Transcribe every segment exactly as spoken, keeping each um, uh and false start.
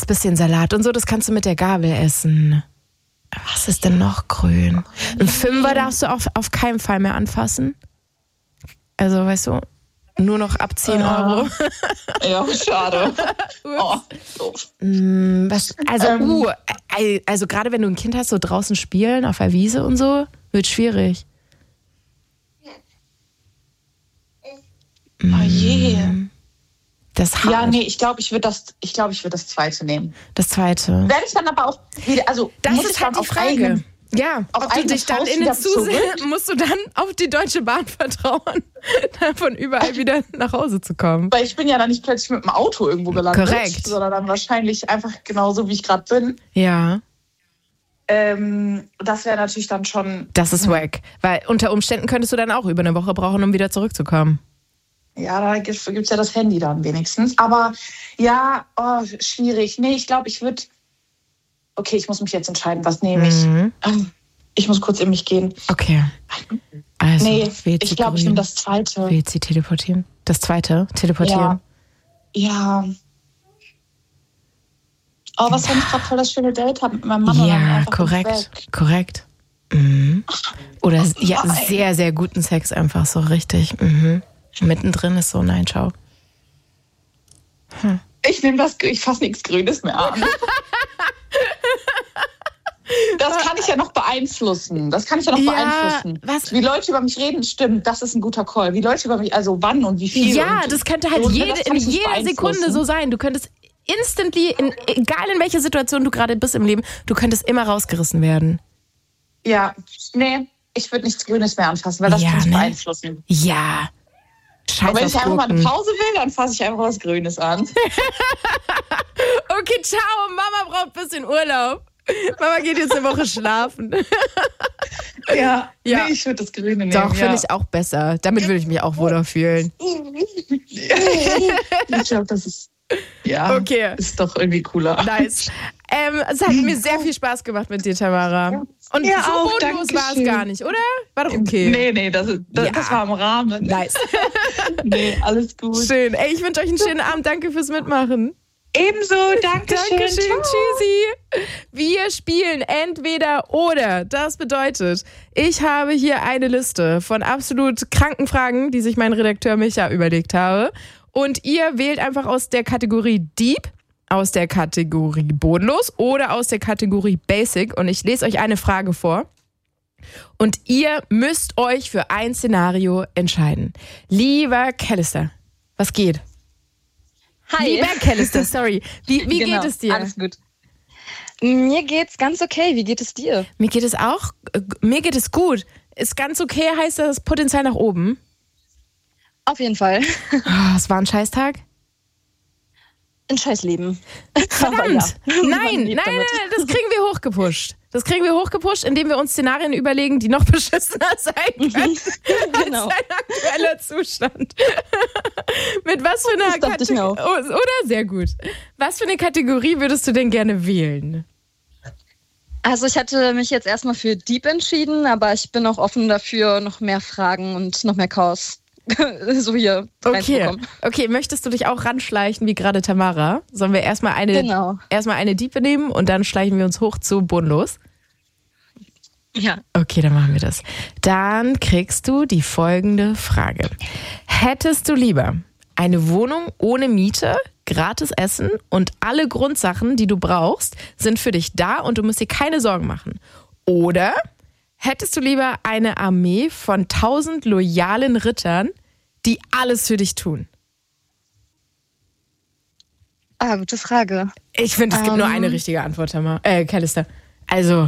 ganz bisschen Salat und so, das kannst du mit der Gabel essen. Was ist denn noch grün? Ein Fünfer darfst du auf, auf keinen Fall mehr anfassen. Also, weißt du, nur noch ab zehn Euro. Ja, schade. Oh, doof. Was, also, Ähm. uh, also gerade wenn du ein Kind hast, so draußen spielen, auf der Wiese und so, wird schwierig. Oh je. Das hart. Ja, nee, ich glaube, ich würde das, ich glaube, ich würde das zweite nehmen. Das zweite. Werde ich dann aber auch wieder, also Das muss ist ich halt dann die auf Frage. Eigenen, Ja, auf ob du eigene dich dann Faust in den wieder Zusehen, zurück? musst du dann auf die Deutsche Bahn vertrauen, von überall wieder nach Hause zu kommen. Weil ich bin ja dann nicht plötzlich mit dem Auto irgendwo gelandet. Korrekt. Sondern dann wahrscheinlich einfach genauso, wie ich gerade bin. Ja. Ähm, das wäre natürlich dann schon... Das ist wack. Weil unter Umständen könntest du dann auch über eine Woche brauchen, um wieder zurückzukommen. Ja, da gibt es ja das Handy dann wenigstens. Aber ja, oh, schwierig. Nee, ich glaube, ich würde... Okay, ich muss mich jetzt entscheiden, was nehme ich. Mhm. Ich muss kurz in mich gehen. Okay. Also, Nee, W C ich glaube, ich grün. nehme das zweite. W C teleportieren. Das zweite, teleportieren. Ja. Oh, was, wenn ich gerade voll das schöne Date habe mit meinem Mann? und dann Ja, einfach korrekt, weg. korrekt. Mhm. Oder Oh, ja, nein. sehr, sehr guten Sex einfach so richtig. Mhm. Mittendrin ist so, nein, schau. Hm. Ich nehme das, ich fasse nichts Grünes mehr an. Das kann ich ja noch beeinflussen. Das kann ich ja noch Ja, beeinflussen. was- Wie Leute über mich reden, stimmt, das ist ein guter Call. Wie Leute über mich, also wann und wie viel. Ja, und das könnte halt so, jede, das in kann ich nicht jeder Sekunde beeinflussen. so sein. Du könntest instantly, in, egal in welcher Situation du gerade bist im Leben, du könntest immer rausgerissen werden. Ja, nee, ich würde nichts Grünes mehr anfassen, weil das Ja, kann ich ne? beeinflussen. Ja. Scheiß Aber wenn ich auf einfach mal eine Gurken. Pause will, dann fasse ich einfach was Grünes an. Okay, ciao, Mama braucht ein bisschen Urlaub. Mama geht jetzt eine Woche schlafen. Ja, Ja. nee, ich würde das Grüne nehmen. Doch, ja. finde ich auch besser. Damit würde ich mich auch wohler fühlen. Ich glaube, das ist, ja, Okay. ist doch irgendwie cooler. Nice. Ähm, es hat mir sehr viel Spaß gemacht mit dir, Tamara. Und Ja, so auch, bodenlos war es Dankeschön. gar nicht, oder? War doch okay. Nee, nee, das, das, Ja. das war im Rahmen. Nice. Nee, alles gut. Schön. Ey, ich wünsche euch einen schönen Abend. Danke fürs Mitmachen. Ebenso, danke schön. Dankeschön. Tschüssi. Wir spielen entweder oder. Das bedeutet, ich habe hier eine Liste von absolut kranken Fragen, die sich mein Redakteur Micha überlegt habe. Und ihr wählt einfach aus der Kategorie Deep, aus der Kategorie Bodenlos oder aus der Kategorie Basic. Und ich lese euch eine Frage vor. Und ihr müsst euch für ein Szenario entscheiden. Lieber Callister, was geht? Hi. Lieber Callister, sorry. Wie, wie Genau, geht es dir? Alles gut. Mir geht's ganz okay. Wie geht es dir? Mir geht es auch, äh, mir geht es gut. Ist ganz okay, heißt das Potenzial nach oben? Auf jeden Fall. Oh, es war ein Scheißtag? Ein Scheißleben. Verdammt! Aber ja, Nein, man nein, lebt nein, damit. nein, das kriegen wir hochgepusht. Das kriegen wir hochgepusht, indem wir uns Szenarien überlegen, die noch beschissener sein können Genau. als dein aktueller Zustand. Mit was für einer Das dachte ich mir auch. Kategorie, oder? Sehr gut. Was für eine Kategorie würdest du denn gerne wählen? Also ich hatte mich jetzt erstmal für Deep entschieden, aber ich bin auch offen dafür, noch mehr Fragen und noch mehr Chaos so hier Okay. reinzubekommen. Okay, möchtest du dich auch ranschleichen wie gerade Tamara? Sollen wir erstmal eine, Genau. erstmal eine Diepe nehmen und dann schleichen wir uns hoch zu bodenlos? Ja. Okay, dann machen wir das. Dann kriegst du die folgende Frage. Hättest du lieber eine Wohnung ohne Miete, gratis Essen und alle Grundsachen, die du brauchst, sind für dich da und du musst dir keine Sorgen machen? Oder hättest du lieber eine Armee von tausend loyalen Rittern, die alles für dich tun? Ah, gute Frage. Ich finde, es gibt nur Ähm. eine richtige Antwort, Tamara. Äh, Callister. Also,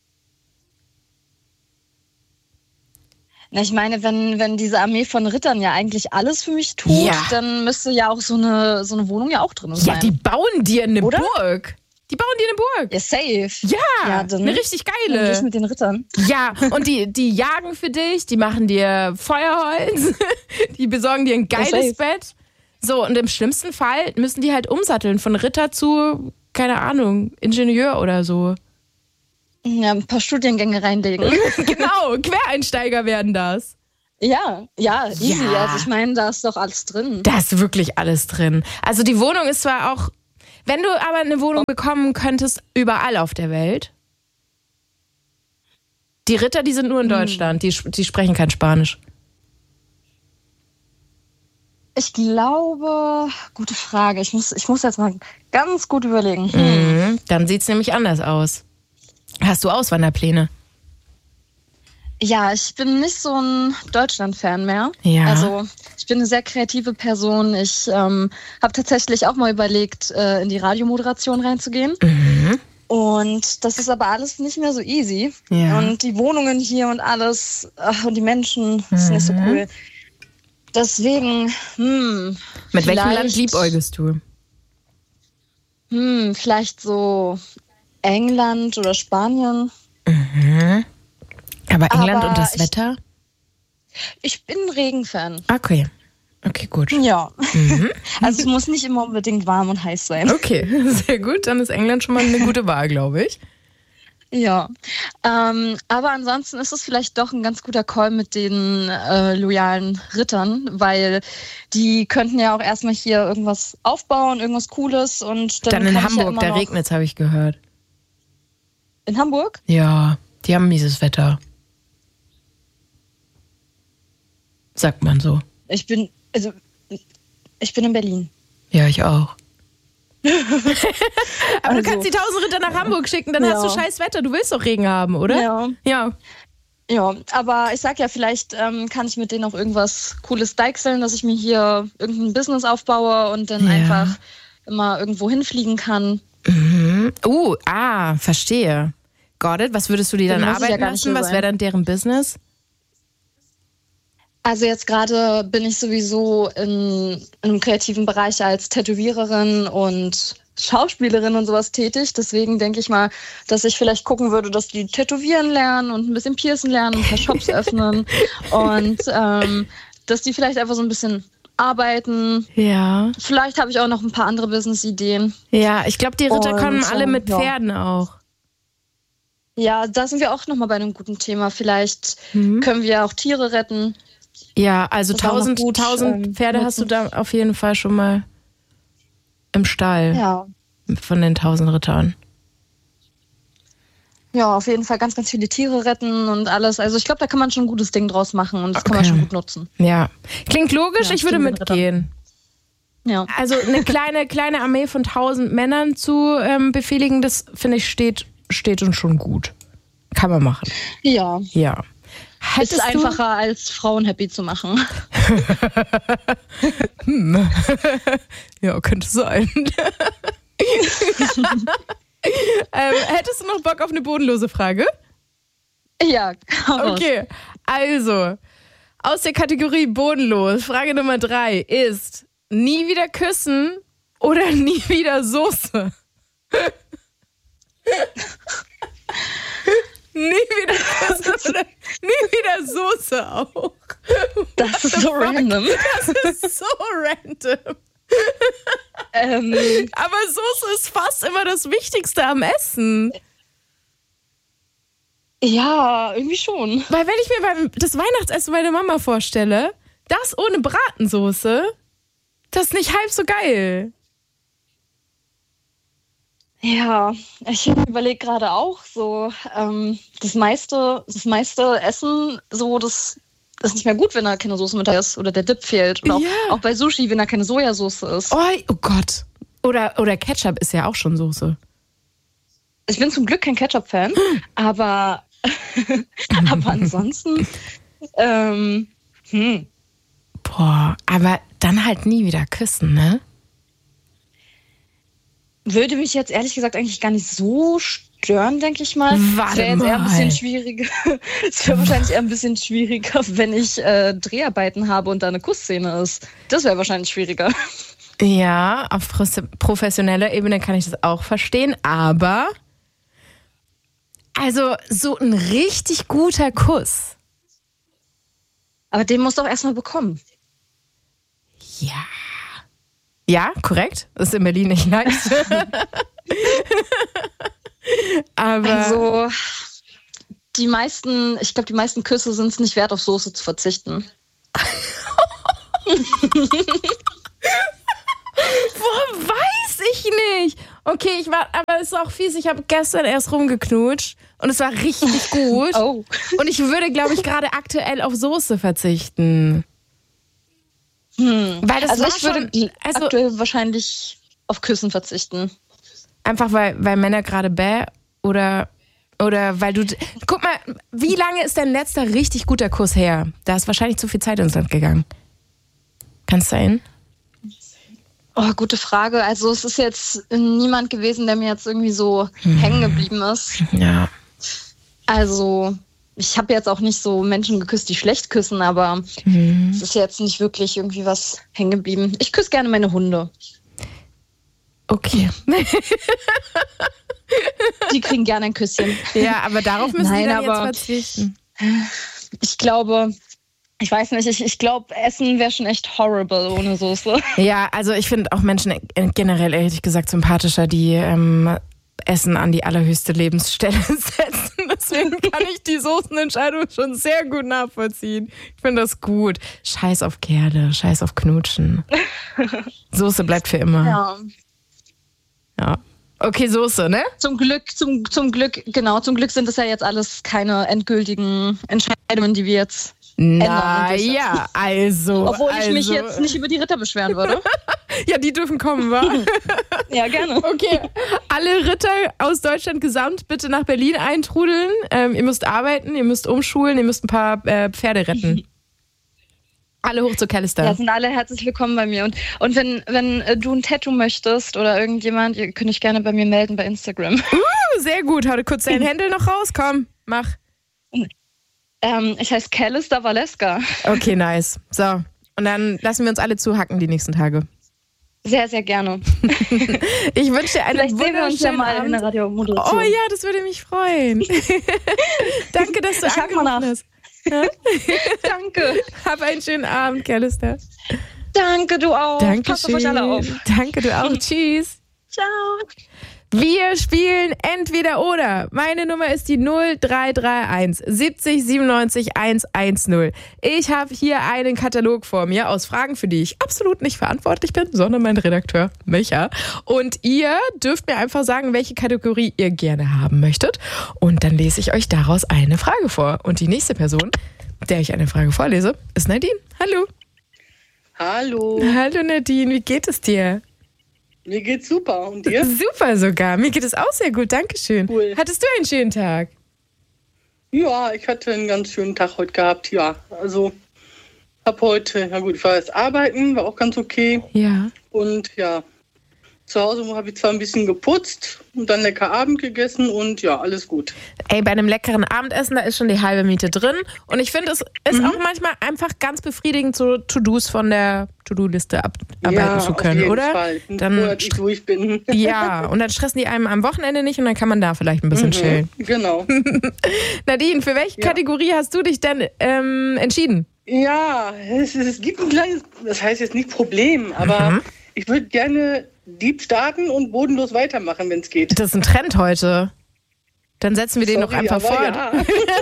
Na, ich meine, wenn, wenn diese Armee von Rittern ja eigentlich alles für mich tut, Ja. dann müsste ja auch so eine, so eine Wohnung ja auch drin sein. ja, die bauen dir eine Oder? Burg. Die bauen dir eine Burg. Ja, safe. Ja, Ja, dann- eine richtig Dann geh geile. ich mit den Rittern. Ja, und die, die jagen für dich, die machen dir Feuerholz, die besorgen dir ein geiles safe. Bett. So, und im schlimmsten Fall müssen die halt umsatteln von Ritter zu, keine Ahnung, Ingenieur oder so. Ja, ein paar Studiengänge reinlegen. Genau, Quereinsteiger werden das. Ja, ja, easy. Ja. Also ich meine, da ist doch alles drin. Da ist wirklich alles drin. Also die Wohnung ist zwar auch, Wenn du aber eine Wohnung bekommen könntest, überall auf der Welt. Die Ritter, die sind nur in Deutschland, die, die sprechen kein Spanisch. Ich glaube, gute Frage. Ich muss, ich muss jetzt mal ganz gut überlegen. Hm. Mhm, dann sieht es nämlich anders aus. Hast du Auswanderpläne? Ja, ich bin nicht so ein Deutschland-Fan mehr. Ja. Also ich bin eine sehr kreative Person. Ich ähm, habe tatsächlich auch mal überlegt, äh, in die Radiomoderation reinzugehen. Mhm. Und das ist aber alles nicht mehr so easy. Ja. Und die Wohnungen hier und alles ach, und die Menschen, das ist nicht so cool. Deswegen, hm. Mit welchem Land liebäugelst du? Hm, vielleicht so England oder Spanien. Mhm. Aber England Aber und das ich- Wetter? Ich bin ein Regenfan. Okay. Okay, gut. Ja. Mhm. Also es muss nicht immer unbedingt warm und heiß sein. Okay, sehr gut. Dann ist England schon mal eine gute Wahl, glaube ich. Ja. Ähm, aber ansonsten ist es vielleicht doch ein ganz guter Call mit den äh, loyalen Rittern, weil die könnten ja auch erstmal hier irgendwas aufbauen, irgendwas Cooles und dann, Dann in kann ich ja Hamburg, immer da noch- regnet es, habe ich gehört. In Hamburg? Ja, die haben mieses Wetter. Sagt man so. Ich bin, also ich bin in Berlin. Ja, ich auch. Aber Also- du kannst die tausend Ritter nach Hamburg schicken, dann hast Ja. du scheiß Wetter. Du willst doch Regen haben, oder? Ja. Ja. Ja, aber ich sag ja, vielleicht ähm, kann ich mit denen auch irgendwas Cooles deichseln, dass ich mir hier irgendein Business aufbaue und dann Ja. einfach immer irgendwo hinfliegen kann. Mhm. Uh, ah, verstehe. Got it. Was würdest du dir dann Dann muss ich ja arbeiten gar nicht lassen? hier Was sein. wäre dann deren Business? Also jetzt gerade bin ich sowieso in, in einem kreativen Bereich als Tätowiererin und Schauspielerin und sowas tätig. Deswegen denke ich mal, dass ich vielleicht gucken würde, dass die tätowieren lernen und ein bisschen piercen lernen, ein paar Shops öffnen und ähm, dass die vielleicht einfach so ein bisschen arbeiten. Ja. Vielleicht habe ich auch noch ein paar andere Business-Ideen. Ja, ich glaube, die Ritter Und, kommen alle ähm, mit ja. Pferden auch. Ja, da sind wir auch nochmal bei einem guten Thema. Vielleicht Mhm. können wir auch Tiere retten. Ja, also Das war noch tausend, gut, tausend ähm, Pferde hast du da auf jeden Fall schon mal im Stall Ja. von den tausend Rittern. Ja, auf jeden Fall ganz, ganz viele Tiere retten und alles. Also ich glaube, da kann man schon ein gutes Ding draus machen und das kann man Okay. schon gut nutzen. Ja. Klingt logisch, Ja, ich würde stimmt, Ritter. mitgehen. Ja. Also eine kleine, kleine Armee von tausend Männern zu ähm, befehligen, das finde ich steht, steht uns schon gut. Kann man machen. Ja. Ja. Ist Hättest du- einfacher, als Frauen happy zu machen. Hm. Ja, könnte sein. ähm, hättest du noch Bock auf eine bodenlose Frage? Ja, hau raus. Okay, also aus der Kategorie bodenlos, Frage Nummer drei ist: Nie wieder küssen oder nie wieder Soße? Nie wieder küssen oder nie wieder Soße auch. Das ist so random. Das ist so random. Ähm, Aber Soße ist fast immer das Wichtigste am Essen. ja, irgendwie schon. Weil wenn ich mir beim, das Weihnachtsessen meiner Mama vorstelle, das ohne Bratensoße, das ist nicht halb so geil. Ja, ich überlege gerade auch so, ähm, das meiste, das meiste Essen, so, das ist nicht mehr gut, wenn da keine Soße mit da ist oder der Dip fehlt. Und auch, Ja. auch bei Sushi, wenn da keine Sojasauce ist. Oh, oh Gott. Oder, oder Ketchup ist ja auch schon Soße. Ich bin zum Glück kein Ketchup-Fan, aber, aber ansonsten, ähm, hm. Boah, aber dann halt nie wieder küssen, ne? würde mich jetzt ehrlich gesagt eigentlich gar nicht so stören, denke ich mal. Warte Es wäre jetzt eher ein mal. bisschen schwieriger. Es wäre wahrscheinlich eher ein bisschen schwieriger, wenn ich äh, Dreharbeiten habe und da eine Kussszene ist. Das wäre wahrscheinlich schwieriger. Ja, auf pros- professioneller Ebene kann ich das auch verstehen, aber also so ein richtig guter Kuss. Aber den musst du auch erstmal bekommen. Ja. Ja, korrekt. Das ist in Berlin nicht leicht. Aber Also, die meisten, ich glaube, die meisten Küsse sind es nicht wert, auf Soße zu verzichten. woher weiß ich ich nicht. Okay, ich war, aber es ist auch fies. Ich habe gestern erst rumgeknutscht und es war richtig gut. Oh. Und ich würde, glaube ich, gerade aktuell auf Soße verzichten. Hm. Weil das also war ich schon, würde also aktuell wahrscheinlich auf Küssen verzichten. einfach weil, weil Männer gerade bäh oder, oder weil du... Guck mal, wie lange ist dein letzter richtig guter Kuss her? Da ist wahrscheinlich zu viel Zeit ins Land gegangen. Kannst du erinnern? Oh, gute Frage. Also es ist jetzt niemand gewesen, der mir jetzt irgendwie so hm. hängen geblieben ist. Ja. Also ich habe jetzt auch nicht so Menschen geküsst, die schlecht küssen, aber hm. es ist jetzt nicht wirklich irgendwie was hängen geblieben. Ich küsse gerne meine Hunde. Okay. Die kriegen gerne ein Küsschen. Ja, aber darauf müssen Nein, die dann aber jetzt verzichten. Ich glaube... Ich weiß nicht, ich, ich glaube, Essen wäre schon echt horrible ohne Soße. Ja, also ich finde auch Menschen generell, ehrlich gesagt, sympathischer, die ähm, Essen an die allerhöchste Lebensstelle setzen. Deswegen kann ich die Soßenentscheidung schon sehr gut nachvollziehen. Ich finde das gut. Scheiß auf Kerle, scheiß auf Knutschen. Soße bleibt für immer. Ja. Ja. Okay, Soße, ne? Zum Glück, zum, zum Glück, genau, zum Glück sind das ja jetzt alles keine endgültigen Entscheidungen, die wir jetzt Na ja, also. Obwohl ich also. mich jetzt nicht über die Ritter beschweren würde. Ja, die dürfen kommen, wa? Ja, gerne. Okay, alle Ritter aus Deutschland gesamt bitte nach Berlin eintrudeln. Ähm, ihr müsst arbeiten, ihr müsst umschulen, ihr müsst ein paar äh, Pferde retten. Alle hoch zu Callister. Ja, sind alle herzlich willkommen bei mir. Und, und wenn, wenn äh, du ein Tattoo möchtest oder irgendjemand, ihr könnt euch gerne bei mir melden bei Instagram. Uh, sehr gut. Hau kurz deinen Händel noch raus. Komm, mach. Ähm, ich heiße Callister Valeska. Okay, nice. So, und dann lassen wir uns alle zuhacken die nächsten Tage. Sehr, sehr gerne. Ich wünsche dir einen Vielleicht sehen wir uns ja mal Abend. in der Radiomoderation. Oh ja, das würde mich freuen. Danke, dass du ich angerufen hast. Ja? Danke. Hab einen schönen Abend, Callister. Danke, du auch. Dankeschön. Passt auf euch alle auf. Danke, du auch. Tschüss. Ciao. Wir spielen entweder oder. Meine Nummer ist die null drei drei eins siebzig siebenundneunzig hundertzehn. Ich habe hier einen Katalog vor mir aus Fragen, für die ich absolut nicht verantwortlich bin, sondern mein Redakteur Micha. Und ihr dürft mir einfach sagen, welche Kategorie ihr gerne haben möchtet. Und dann lese ich euch daraus eine Frage vor. Und die nächste Person, der ich eine Frage vorlese, ist Nadine. Hallo. Hallo. Hallo Nadine, wie geht es dir? Mir geht's super. Und dir? Super sogar. Mir geht es auch sehr gut. Dankeschön. Cool. Hattest du einen schönen Tag? Ja, ich hatte einen ganz schönen Tag heute gehabt. Ja, also hab heute, na gut, ich war jetzt arbeiten, war auch ganz okay. Ja. Und ja, zu Hause habe ich zwar ein bisschen geputzt und dann lecker Abend gegessen und ja, alles gut. Ey, bei einem leckeren Abendessen, da ist schon die halbe Miete drin. Und ich finde, es ist Mhm. auch manchmal einfach ganz befriedigend, so To-Dos von der To-Do-Liste abarbeiten ja, zu können, auf jeden oder? Fall. Ich bin Dann froh, dass ich durch bin. Ja, und dann stressen die einem am Wochenende nicht und dann kann man da vielleicht ein bisschen Mhm, chillen. genau. Nadine, für welche Ja. Kategorie hast du dich denn ähm, entschieden? Ja, es, es gibt ein kleines, das heißt jetzt nicht Problem, aber Mhm. ich würde gerne Dieb starten und bodenlos weitermachen, wenn es geht. Das ist ein Trend heute. Dann setzen wir den Sorry, noch einfach aber fort. Ja.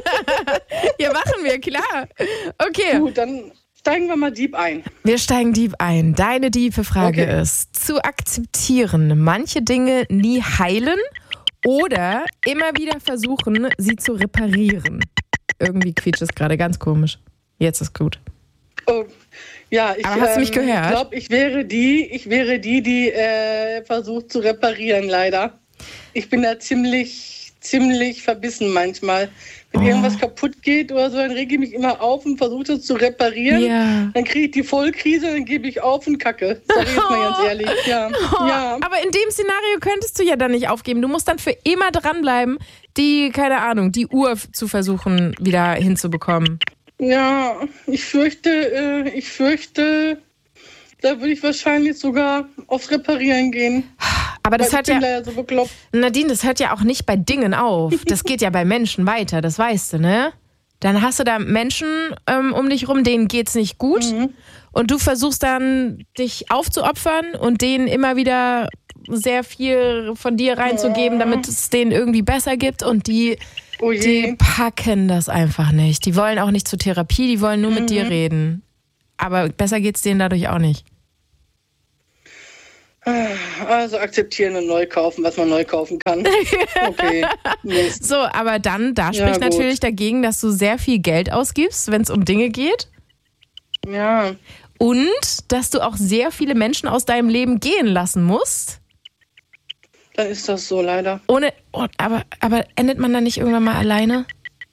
Ja, machen wir, klar. Okay. Gut, dann steigen wir mal Dieb ein. Wir steigen deep ein. Deine tiefe Frage Okay. ist, zu akzeptieren, manche Dinge nie heilen oder immer wieder versuchen, sie zu reparieren. Irgendwie quietscht es gerade ganz komisch. Jetzt ist gut. Oh, ja, ich Aber hast du mich gehört? glaube, ich wäre die, ich wäre die, die äh, versucht zu reparieren, leider. Ich bin da ziemlich, ziemlich verbissen manchmal. Wenn Oh. irgendwas kaputt geht oder so, dann rege ich mich immer auf und versuche es zu reparieren. Ja. Dann kriege ich die Vollkrise, dann gebe ich auf und kacke. Sag ich jetzt mal ganz ehrlich. Ja. Oh, ja. aber in dem Szenario könntest du ja dann nicht aufgeben. Du musst dann für immer dranbleiben, die, keine Ahnung, die Uhr zu versuchen, wieder hinzubekommen. Ja, ich fürchte, äh, ich fürchte, da würde ich wahrscheinlich sogar aufs Reparieren gehen. Aber das Weil hört ich bin ja, leider so bekloppt. Nadine, das hört ja auch nicht bei Dingen auf. Das geht ja bei Menschen weiter, das weißt du, ne? Dann hast du da Menschen ähm, um dich rum, denen geht's nicht gut. Mhm. Und du versuchst dann, dich aufzuopfern und denen immer wieder sehr viel von dir reinzugeben, damit es denen irgendwie besser gibt. Und die, Oh je. die packen das einfach nicht. Die wollen auch nicht zur Therapie, die wollen nur mit dir reden. Aber besser geht's denen dadurch auch nicht. Also akzeptieren und neu kaufen, was man neu kaufen kann. Okay. Mist. So, aber dann, da Ja, spricht gut. natürlich dagegen, dass du sehr viel Geld ausgibst, wenn es um Dinge geht. Ja. Und dass du auch sehr viele Menschen aus deinem Leben gehen lassen musst. Dann ist das so leider. Ohne, oh, aber, aber endet man dann nicht irgendwann mal alleine?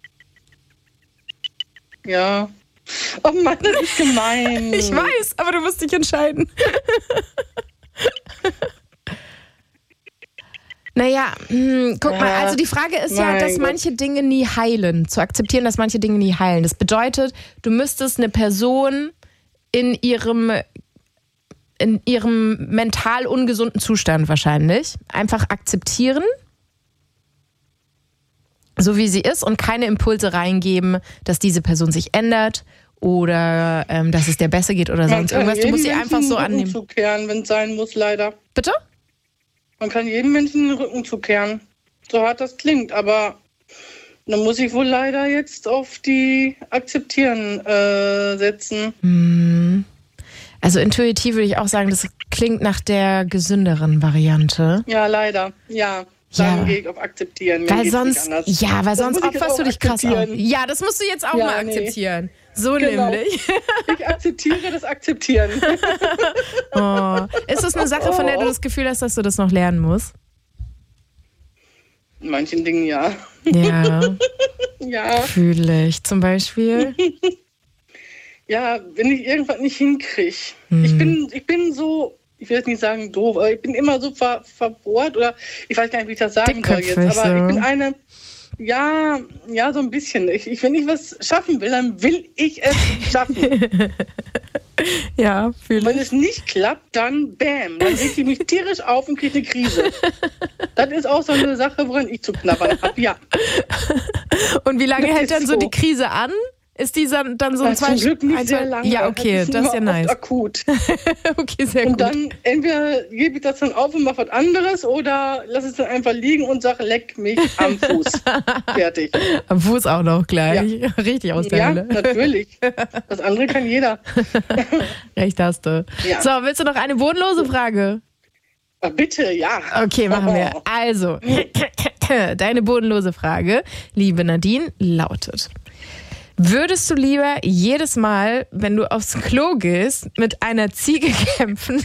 Ja. Oh Mann, das ist gemein. Ich weiß, aber du musst dich entscheiden. Naja, hm, guck mal, Ja, also die Frage ist ja, mein dass Gott. manche Dinge nie heilen. Zu akzeptieren, dass manche Dinge nie heilen. Das bedeutet, du müsstest eine Person in ihrem, in ihrem mental ungesunden Zustand wahrscheinlich einfach akzeptieren, so wie sie ist, und keine Impulse reingeben, dass diese Person sich ändert oder ähm, dass es der besser geht oder Man sonst kann irgendwas. Du jedem musst sie Menschen einfach so den Rücken annehmen. zukehren, wenn es sein muss, leider. Bitte? Man kann jedem Menschen den Rücken zukehren. So hart das klingt, aber dann muss ich wohl leider jetzt auf die Akzeptieren äh, setzen. Hm. Also intuitiv würde ich auch sagen, das klingt nach der gesünderen Variante. Ja, leider. Ja. Dann Ja. gehe ich auf Akzeptieren. Mir Weil geht's sonst, nicht anders. ja, weil Das sonst muss ich jetzt opferst du auch dich krass auf. akzeptieren. Ja, das musst du jetzt auch Ja, mal nee. akzeptieren. So Genau. nämlich. Ich akzeptiere das Akzeptieren. Oh. Ist das eine Sache, von der du das Gefühl hast, dass du das noch lernen musst? In manchen Dingen ja. Ja, Ja. fühle ich. Zum Beispiel. Ja, wenn ich irgendwas nicht hinkriege. Hm. Ich bin, ich bin so, ich will jetzt nicht sagen doof, aber ich bin immer so ver, verbohrt oder ich weiß gar nicht, wie ich das sagen soll jetzt. Dickköpfig, Aber so. ich bin eine, ja, ja, so ein bisschen. Ich, ich, wenn ich was schaffen will, dann will ich es schaffen. Ja, fühle Wenn ich. es nicht klappt, dann bam, dann reg ich mich tierisch auf und kriege eine Krise. Das ist auch so eine Sache, woran ich zu knabbern habe. Ja, Und wie lange Das hält ist dann so so. die Krise an? Ist die dann dann so ein zum Glück nicht ein, sehr zwei- lange. Ja, okay, das ist ja nur oft nice. akut. Okay, sehr Und gut. dann entweder gebe ich das dann auf und mache was anderes oder lasse es dann einfach liegen und sage, leck mich am Fuß. Fertig. Am Fuß auch noch gleich. Richtig aus der Ja, Hölle. natürlich. Das andere kann jeder. Recht hast du. Ja. So, willst du noch eine bodenlose Frage? Ah, bitte, ja. Okay, machen wir. Also, deine bodenlose Frage, liebe Nadine, lautet: Würdest du lieber jedes Mal, wenn du aufs Klo gehst, mit einer Ziege kämpfen?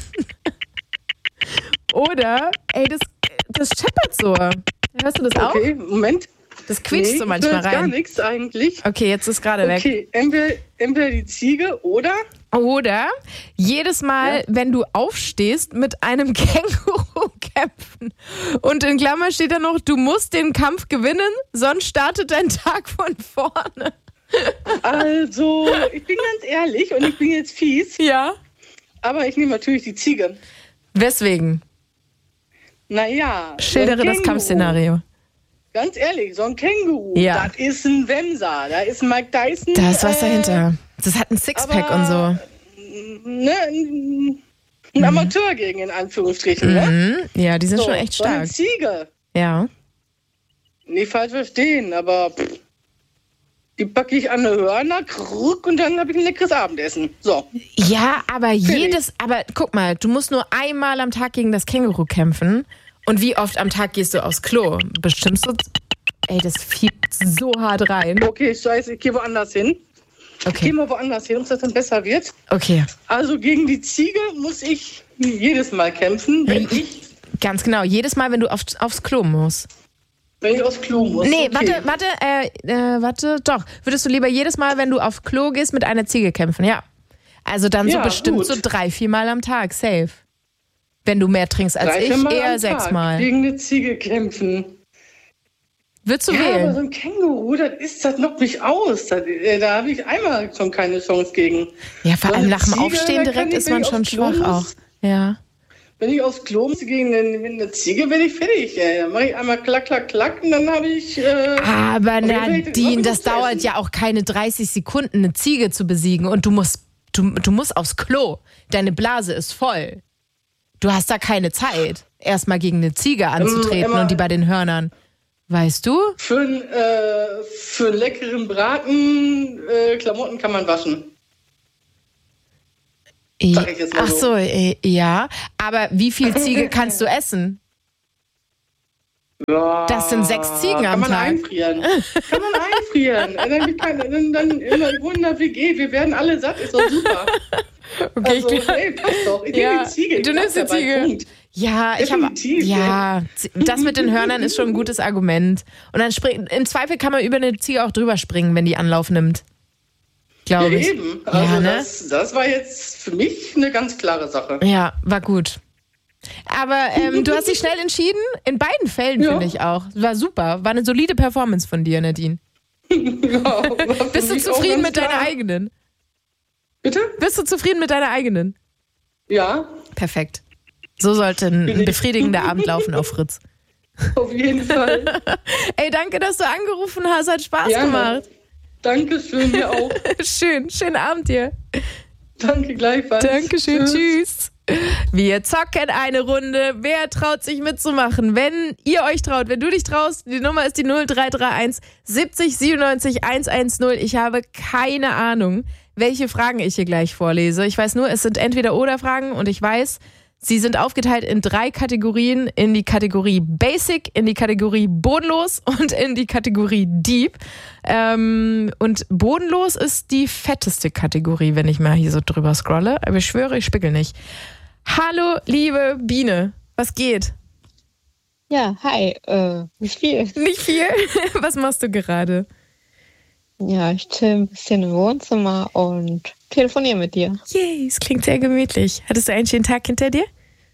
Oder, ey, das, das scheppert so. Hörst du das auch? Okay, Moment. Das quietscht Nee, so ich manchmal höre jetzt gar rein. nichts eigentlich. Okay, jetzt ist gerade weg. Okay, entweder, entweder die Ziege oder Oder jedes Mal, Ja. wenn du aufstehst, mit einem Känguru kämpfen. Und in Klammer steht da noch, du musst den Kampf gewinnen, sonst startet dein Tag von vorne. Also, ich bin ganz ehrlich und ich bin jetzt fies, Ja. aber ich nehme natürlich die Ziege. Weswegen? Naja, Schildere so ein das Känguru. Kampfszenario. Ganz ehrlich, so ein Känguru, Ja. das ist ein Wemser, da ist ein Mike Tyson. Da ist was äh, dahinter. Das hat ein Sixpack aber- und so. Ne, ein ein Amateur gegen, in Anführungsstrichen. Ne? Mhm. Ja, die sind So, schon echt so eine stark. Ziege. Ja. Nicht falsch verstehen, aber pff, die packe ich an eine Hörner, kruck, und dann habe ich ein leckeres Abendessen. So. Ja, aber jedes, aber guck mal, du musst nur einmal am Tag gegen das Känguru kämpfen. Und wie oft am Tag gehst du aufs Klo? Bestimmt so, ey, das fiebt so hart rein. Okay, scheiße, ich gehe woanders hin. Ich Okay, gehe mal woanders hin, ob das dann besser wird. okay. Also gegen die Ziege muss ich jedes Mal kämpfen, wenn ich, Ganz genau. Jedes Mal, wenn du auf, aufs Klo musst. wenn ich aufs Klo muss. Nee, okay. warte, warte, äh, äh, warte, doch. Würdest du lieber jedes Mal, wenn du aufs Klo gehst, mit einer Ziege kämpfen? Ja. Also dann so Ja, bestimmt gut. so drei, vier Mal am Tag, safe. Wenn du mehr trinkst als Drei, ich, vier Mal eher am sechs Tag Mal. Gegen eine Ziege kämpfen. Würdest du Ja, aber wählen? so ein Känguru, das ist, das knockt mich aus. Das, äh, da habe ich einmal schon keine Chance gegen. Ja, vor so allem eine nach dem Ziege, Aufstehen da kann direkt ich, ist wenn man ich schon aufs Klo schwach auch. muss, Ja. Wenn ich aufs Klo muss gegen eine, eine Ziege, bin ich fertig. Ey. Dann mache ich einmal klack, klack, klack und dann habe ich... Äh, Aber jeden Fall Nadine, immer das genug zu dauert essen. ja auch keine dreißig Sekunden, eine Ziege zu besiegen. Und du musst, du, du musst aufs Klo. Deine Blase ist voll. Du hast da keine Zeit, erstmal gegen eine Ziege anzutreten Emma- und die bei den Hörnern. Weißt du? Für, ein, äh, für einen leckeren Braten, äh, Klamotten kann man waschen. Sag ich jetzt mal Ach so. so, äh, ja. Aber wie viel Ziege kannst du essen? Ja, Das sind sechs Ziegen kann am man Tag. Einfrieren. Kann man einfrieren. Dann, kann, dann, dann immer in der W G, wir werden alle satt, ist doch super. Okay, Also, ich glaub, nee, passt doch. Ich ja, nehme die Ziege. Ich du nimmst bleib die dabei, Ziege. Punkt. Ja, ich habe Definitiv, ja, das mit den Hörnern ist schon ein gutes Argument. Und dann spring, im Zweifel kann man über eine Ziege auch drüber springen, wenn die Anlauf nimmt. Glaube Ja, ich. eben. Also ja, ne? das, das war jetzt für mich eine ganz klare Sache. Ja, war gut. Aber ähm, du hast dich schnell entschieden. In beiden Fällen, Ja. finde ich auch. War super. War eine solide Performance von dir, Nadine. Ja, war für Bist du mich auch zufrieden ganz mit deiner klar. eigenen? Bitte? Bist du zufrieden mit deiner eigenen? Ja, Perfekt. So sollte ein, Bin ein ich. befriedigender Abend laufen auf Fritz. auf jeden Fall. Ey, danke, dass du angerufen hast. Hat Spaß Gerne. gemacht. Dankeschön, mir auch. Schön, schönen Abend dir. Danke gleichfalls. Dankeschön, tschüss. Wir zocken eine Runde. Wer traut sich mitzumachen? Wenn ihr euch traut, wenn du dich traust, die Nummer ist die null drei drei eins siebzig siebenundneunzig hundertzehn. Ich habe keine Ahnung, welche Fragen ich hier gleich vorlese. Ich weiß nur, es sind Entweder-Oder-Fragen und ich weiß, sie sind aufgeteilt in drei Kategorien. In die Kategorie Basic, in die Kategorie Bodenlos und in die Kategorie Deep. Ähm, und Bodenlos ist die fetteste Kategorie, wenn ich mal hier so drüber scrolle. Aber ich schwöre, ich spickel nicht. Hallo, liebe Biene. Was geht? Ja, hi, äh, nicht viel. Nicht viel? Was machst du gerade? Ja, ich chill ein bisschen im Wohnzimmer und telefoniere mit dir. Yay, es klingt sehr gemütlich. Hattest du einen schönen Tag hinter dir?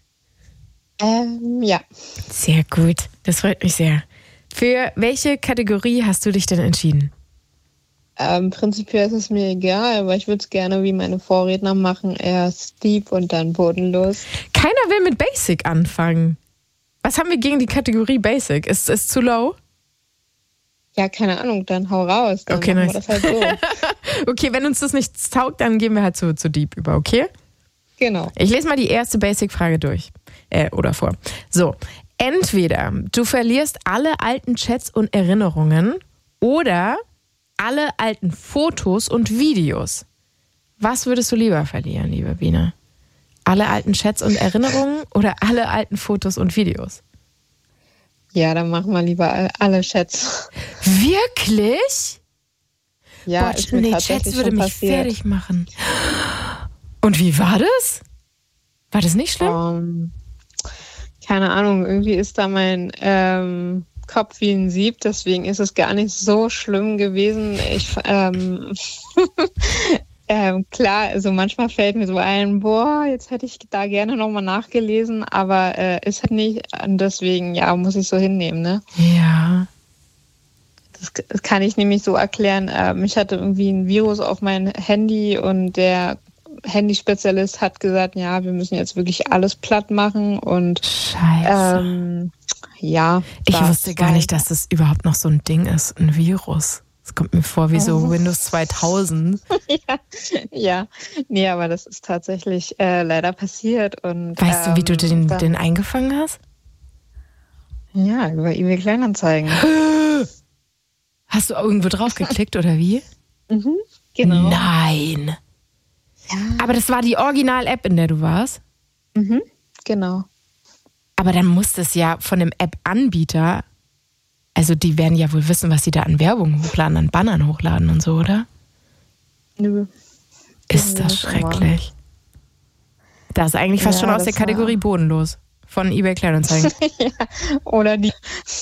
Ähm, ja. Sehr gut, das freut mich sehr. Für welche Kategorie hast du dich denn entschieden? Ähm, prinzipiell ist es mir egal, aber ich würde es gerne wie meine Vorredner machen, erst deep und dann bodenlos. Keiner will mit Basic anfangen. Was haben wir gegen die Kategorie Basic? Ist es zu low? Ja, keine Ahnung, dann hau raus. Dann Okay, machen nice. wir das halt so. Okay, wenn uns das nicht taugt, dann gehen wir halt zu, zu Deep über, okay? Genau. Ich lese mal die erste Basic-Frage durch. Äh, oder vor. So, entweder du verlierst alle alten Chats und Erinnerungen oder alle alten Fotos und Videos. Was würdest du lieber verlieren, liebe Biene? Alle alten Chats und Erinnerungen oder alle alten Fotos und Videos? Ja, dann machen wir lieber all- alle Chats. Wirklich? Ja, Boah, ist mir nee, tatsächlich Chats würde schon mich passiert. fertig machen. Und wie war das? War das nicht schlimm? Ähm, keine Ahnung, irgendwie ist da mein ähm, Kopf wie ein Sieb, deswegen ist es gar nicht so schlimm gewesen. Ich, ähm, ähm, klar, also manchmal fällt mir so ein, boah, jetzt hätte ich da gerne nochmal nachgelesen, aber äh, ist halt nicht, und deswegen, ja, muss ich so hinnehmen, ne? Ja. Das, das kann ich nämlich so erklären, ähm, ich hatte irgendwie ein Virus auf mein Handy und der Handyspezialist hat gesagt, ja, wir müssen jetzt wirklich alles platt machen und Scheiße. ähm, ja. Ich das wusste gar war- nicht, dass das überhaupt noch so ein Ding ist, ein Virus. Das kommt mir vor wie so Oh. Windows zweitausend. ja, ja, nee, aber das ist tatsächlich äh, leider passiert. Und, Weißt du, wie du ähm, den, dann- den eingefangen hast? Ja, über eBay Kleinanzeigen. Hast du irgendwo drauf geklickt oder wie? Mhm, genau. Nein. Ja. Aber das war die Original-App, in der du warst. Mhm, genau. Aber dann muss das ja von dem App-Anbieter, also die werden ja wohl wissen, was sie da an Werbung hochladen, an Bannern hochladen und so, oder? Nö. Ist das nicht immer. schrecklich. Das ist eigentlich fast Ja, schon aus das der Kategorie war- bodenlos von eBay Kleinanzeigen. ja, oder die,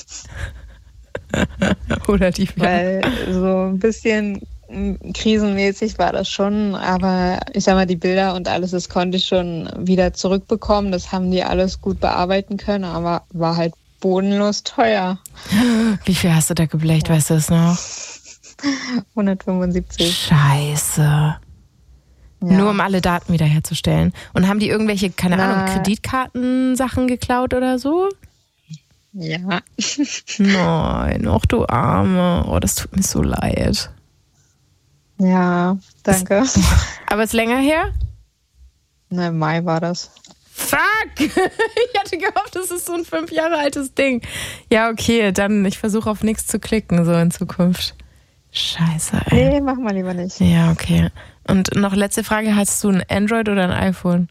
Oder die weil so ein bisschen mm, krisenmäßig war das schon, aber ich sag mal, die Bilder und alles, das konnte ich schon wieder zurückbekommen. Das haben die alles gut bearbeiten können, aber war halt bodenlos teuer. Wie viel hast du da geblecht, weißt du das noch? hundertfünfundsiebzig. Scheiße. Ja. Nur um alle Daten wiederherzustellen. Und haben die irgendwelche, keine Na. Ahnung, Kreditkartensachen geklaut oder so? Ja. Nein, ach du Arme. Oh, das tut mir so leid. Ja, danke. Aber ist länger her? Na, im Mai war das. Fuck! Ich hatte gehofft, das ist so ein fünf Jahre altes Ding. Ja, okay, dann ich versuche auf nichts zu klicken, so in Zukunft. Scheiße, ey. Nee, machen wir lieber nicht. Ja, okay. Und noch letzte Frage, hast du ein Android oder ein iPhone?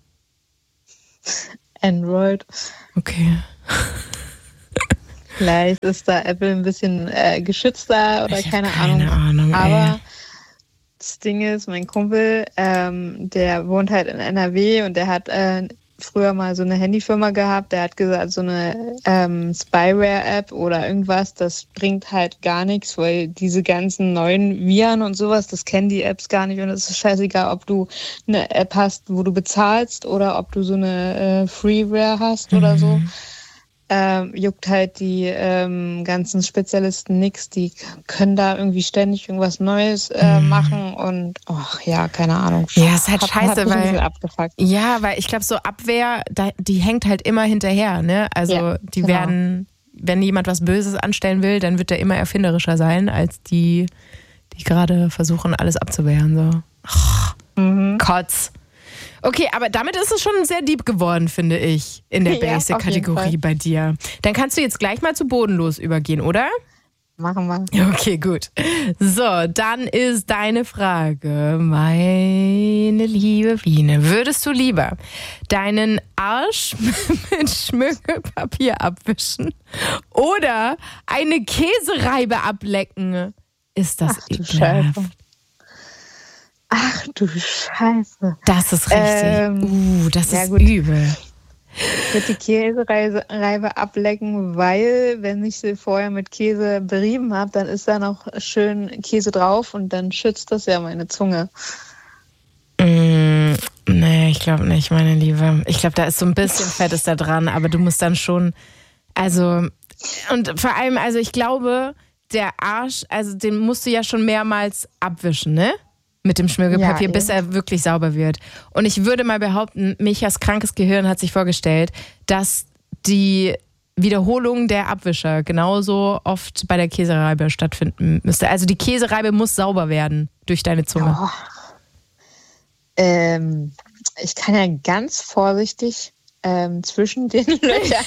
Android. Okay. Vielleicht ist da Apple ein bisschen äh, geschützter oder Ich keine, hab keine Ahnung. Ahnung, Aber ey. das Ding ist, mein Kumpel, ähm, der wohnt halt in N R W und der hat äh, früher mal so eine Handyfirma gehabt. Der hat gesagt, so eine ähm, Spyware-App oder irgendwas, das bringt halt gar nichts, weil diese ganzen neuen Viren und sowas, das kennen die Apps gar nicht und es ist scheißegal, ob du eine App hast, wo du bezahlst oder ob du so eine äh, Freeware hast oder so. Mhm. Ähm, juckt halt die ähm, ganzen Spezialisten nix, die können da irgendwie ständig irgendwas Neues äh, Mhm. machen und ach ja, keine Ahnung. Ja, ist halt Hat- scheiße, hat mich ein weil- bisschen abgefuckt. Ja, weil ich glaube, so Abwehr, da, die hängt halt immer hinterher, ne? Also Ja, die genau. werden, wenn jemand was Böses anstellen will, dann wird der immer erfinderischer sein, als die, die gerade versuchen, alles abzuwehren. So. Ach, Mhm. Kotz. Okay, aber damit ist es schon sehr deep geworden, finde ich, in der Ja, auf jeden Basic-Kategorie Fall. bei dir. Dann kannst du jetzt gleich mal zu bodenlos übergehen, oder? Machen wir. Okay, gut. So, dann ist deine Frage, meine liebe Biene. Würdest du lieber deinen Arsch mit Schmirgelpapier abwischen oder eine Käsereibe ablecken? Ist das Ach du ekelhaft? Scheiße. Ach du Scheiße. Das ist richtig. Ähm, uh, das ja, ist gut. übel. Ich würde die Käsereibe ablecken, weil, wenn ich sie vorher mit Käse berieben habe, dann ist da noch schön Käse drauf und dann schützt das ja meine Zunge. Mm, nee, ich glaube nicht, meine Liebe. Ich glaube, da ist so ein bisschen Fett ist da dran, aber du musst dann schon, also, und vor allem, also ich glaube, der Arsch, also den musst du ja schon mehrmals abwischen, ne? Mit dem Schmirgelpapier, Ja, bis er wirklich sauber wird. Und ich würde mal behaupten, Michas krankes Gehirn hat sich vorgestellt, dass die Wiederholung der Abwischer genauso oft bei der Käsereibe stattfinden müsste. Also die Käsereibe muss sauber werden durch deine Zunge. Oh. Ähm, ich kann ja ganz vorsichtig ähm, zwischen den Löchern.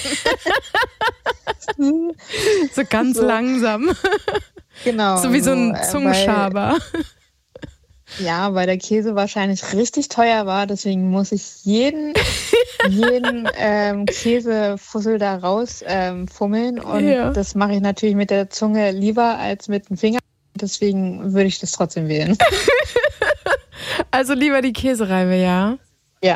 So ganz So. langsam. Genau. So wie so ein äh, Zungenschaber. Weil, ja, weil der Käse wahrscheinlich richtig teuer war, deswegen muss ich jeden, jeden ähm, Käsefussel da raus ähm, fummeln und Ja. das mache ich natürlich mit der Zunge lieber als mit dem Finger. Deswegen würde ich das trotzdem wählen. Also lieber die Käsereibe, ja? Ja.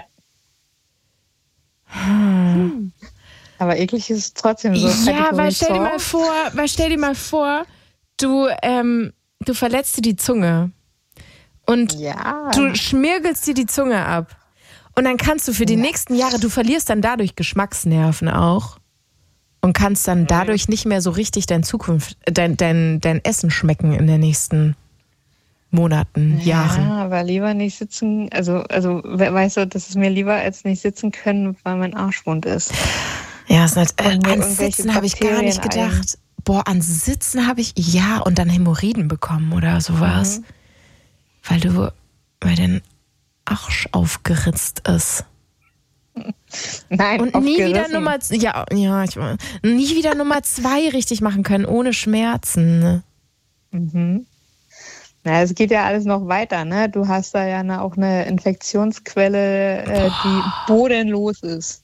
Aber eklig ist es trotzdem so. Ja, Kategorie weil stell dir Sauce. mal vor, weil stell dir mal vor, du, ähm, du verletzt dir die Zunge und Ja. du schmirgelst dir die Zunge ab. Und dann kannst du für die nächsten Jahre, du verlierst dann dadurch Geschmacksnerven auch und kannst dann dadurch nicht mehr so richtig dein Zukunft, dein, dein, dein Essen schmecken in den nächsten Monaten, Jahren. Ja, aber lieber nicht sitzen, also, also we- weißt du, das ist mir lieber als nicht sitzen können, weil mein Arsch wund ist. Ja, es ist nicht, Und mir äh, an irgendwelche Sitzen habe ich gar nicht Bakterien gedacht. Boah, an Sitzen habe ich, ja, und dann Hämorrhoiden bekommen oder sowas. Mhm. Weil du, weil dein Arsch aufgeritzt ist. Nein, Und nie wieder aufgerissen. Nummer, ja, ja, ich meine, nie wieder Nummer zwei richtig machen können, ohne Schmerzen. Mhm. Na, es geht ja alles noch weiter, ne? Du hast da ja eine, auch eine Infektionsquelle, äh, die bodenlos ist.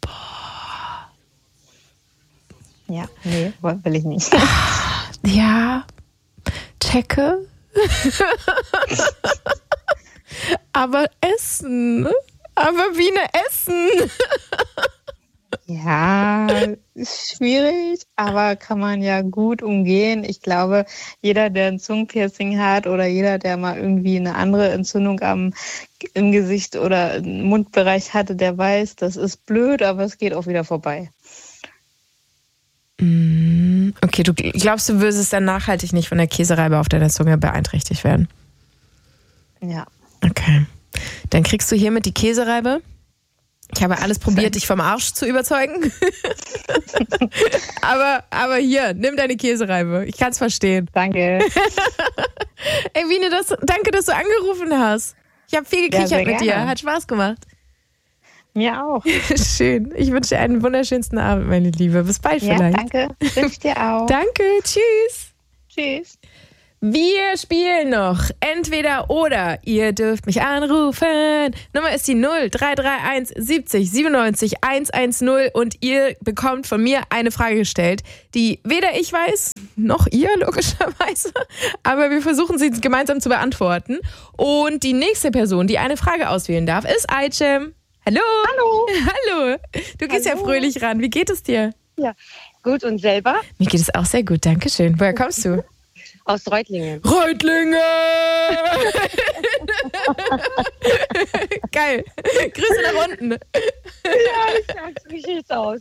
Ja, nee, will ich nicht. Ja, checke. Aber essen. Aber wie eine Essen. Ja, ist schwierig, aber kann man ja gut umgehen. Ich glaube, jeder, der ein Zungenpiercing hat oder jeder, der mal irgendwie eine andere Entzündung am, im Gesicht oder im Mundbereich hatte, der weiß, das ist blöd, aber es geht auch wieder vorbei. Okay, du glaubst, du würdest dann nachhaltig nicht von der Käsereibe auf deiner Zunge beeinträchtigt werden? Ja. Okay. Dann kriegst du hiermit die Käsereibe. Ich habe alles probiert, dich vom Arsch zu überzeugen. aber, aber hier, nimm deine Käsereibe. Ich kann es verstehen. Danke. Ey, Wiene, das, danke, dass du angerufen hast. Ich habe viel Ja, gekichert sehr mit dir. gerne. Hat Spaß gemacht. Mir auch. Schön. Ich wünsche dir einen wunderschönsten Abend, meine Liebe. Bis bald Ja, vielleicht. danke. Wünsche ich dir auch. Danke. Tschüss. Tschüss. Wir spielen noch entweder oder. Ihr dürft mich anrufen. Nummer ist die null drei drei eins siebzig siebenundneunzig hundertzehn und ihr bekommt von mir eine Frage gestellt, die weder ich weiß, noch ihr logischerweise, aber wir versuchen sie gemeinsam zu beantworten. Und die nächste Person, die eine Frage auswählen darf, ist Aycem. Hallo. Hallo. Hallo. Du gehst Hallo. ja fröhlich ran. Wie geht es dir? Ja, gut und selber? Mir geht es auch sehr gut, danke schön. Woher kommst du? Aus Reutlingen. Reutlingen! Geil. Grüße nach unten. Ja, ich sag's, wie sieht's aus?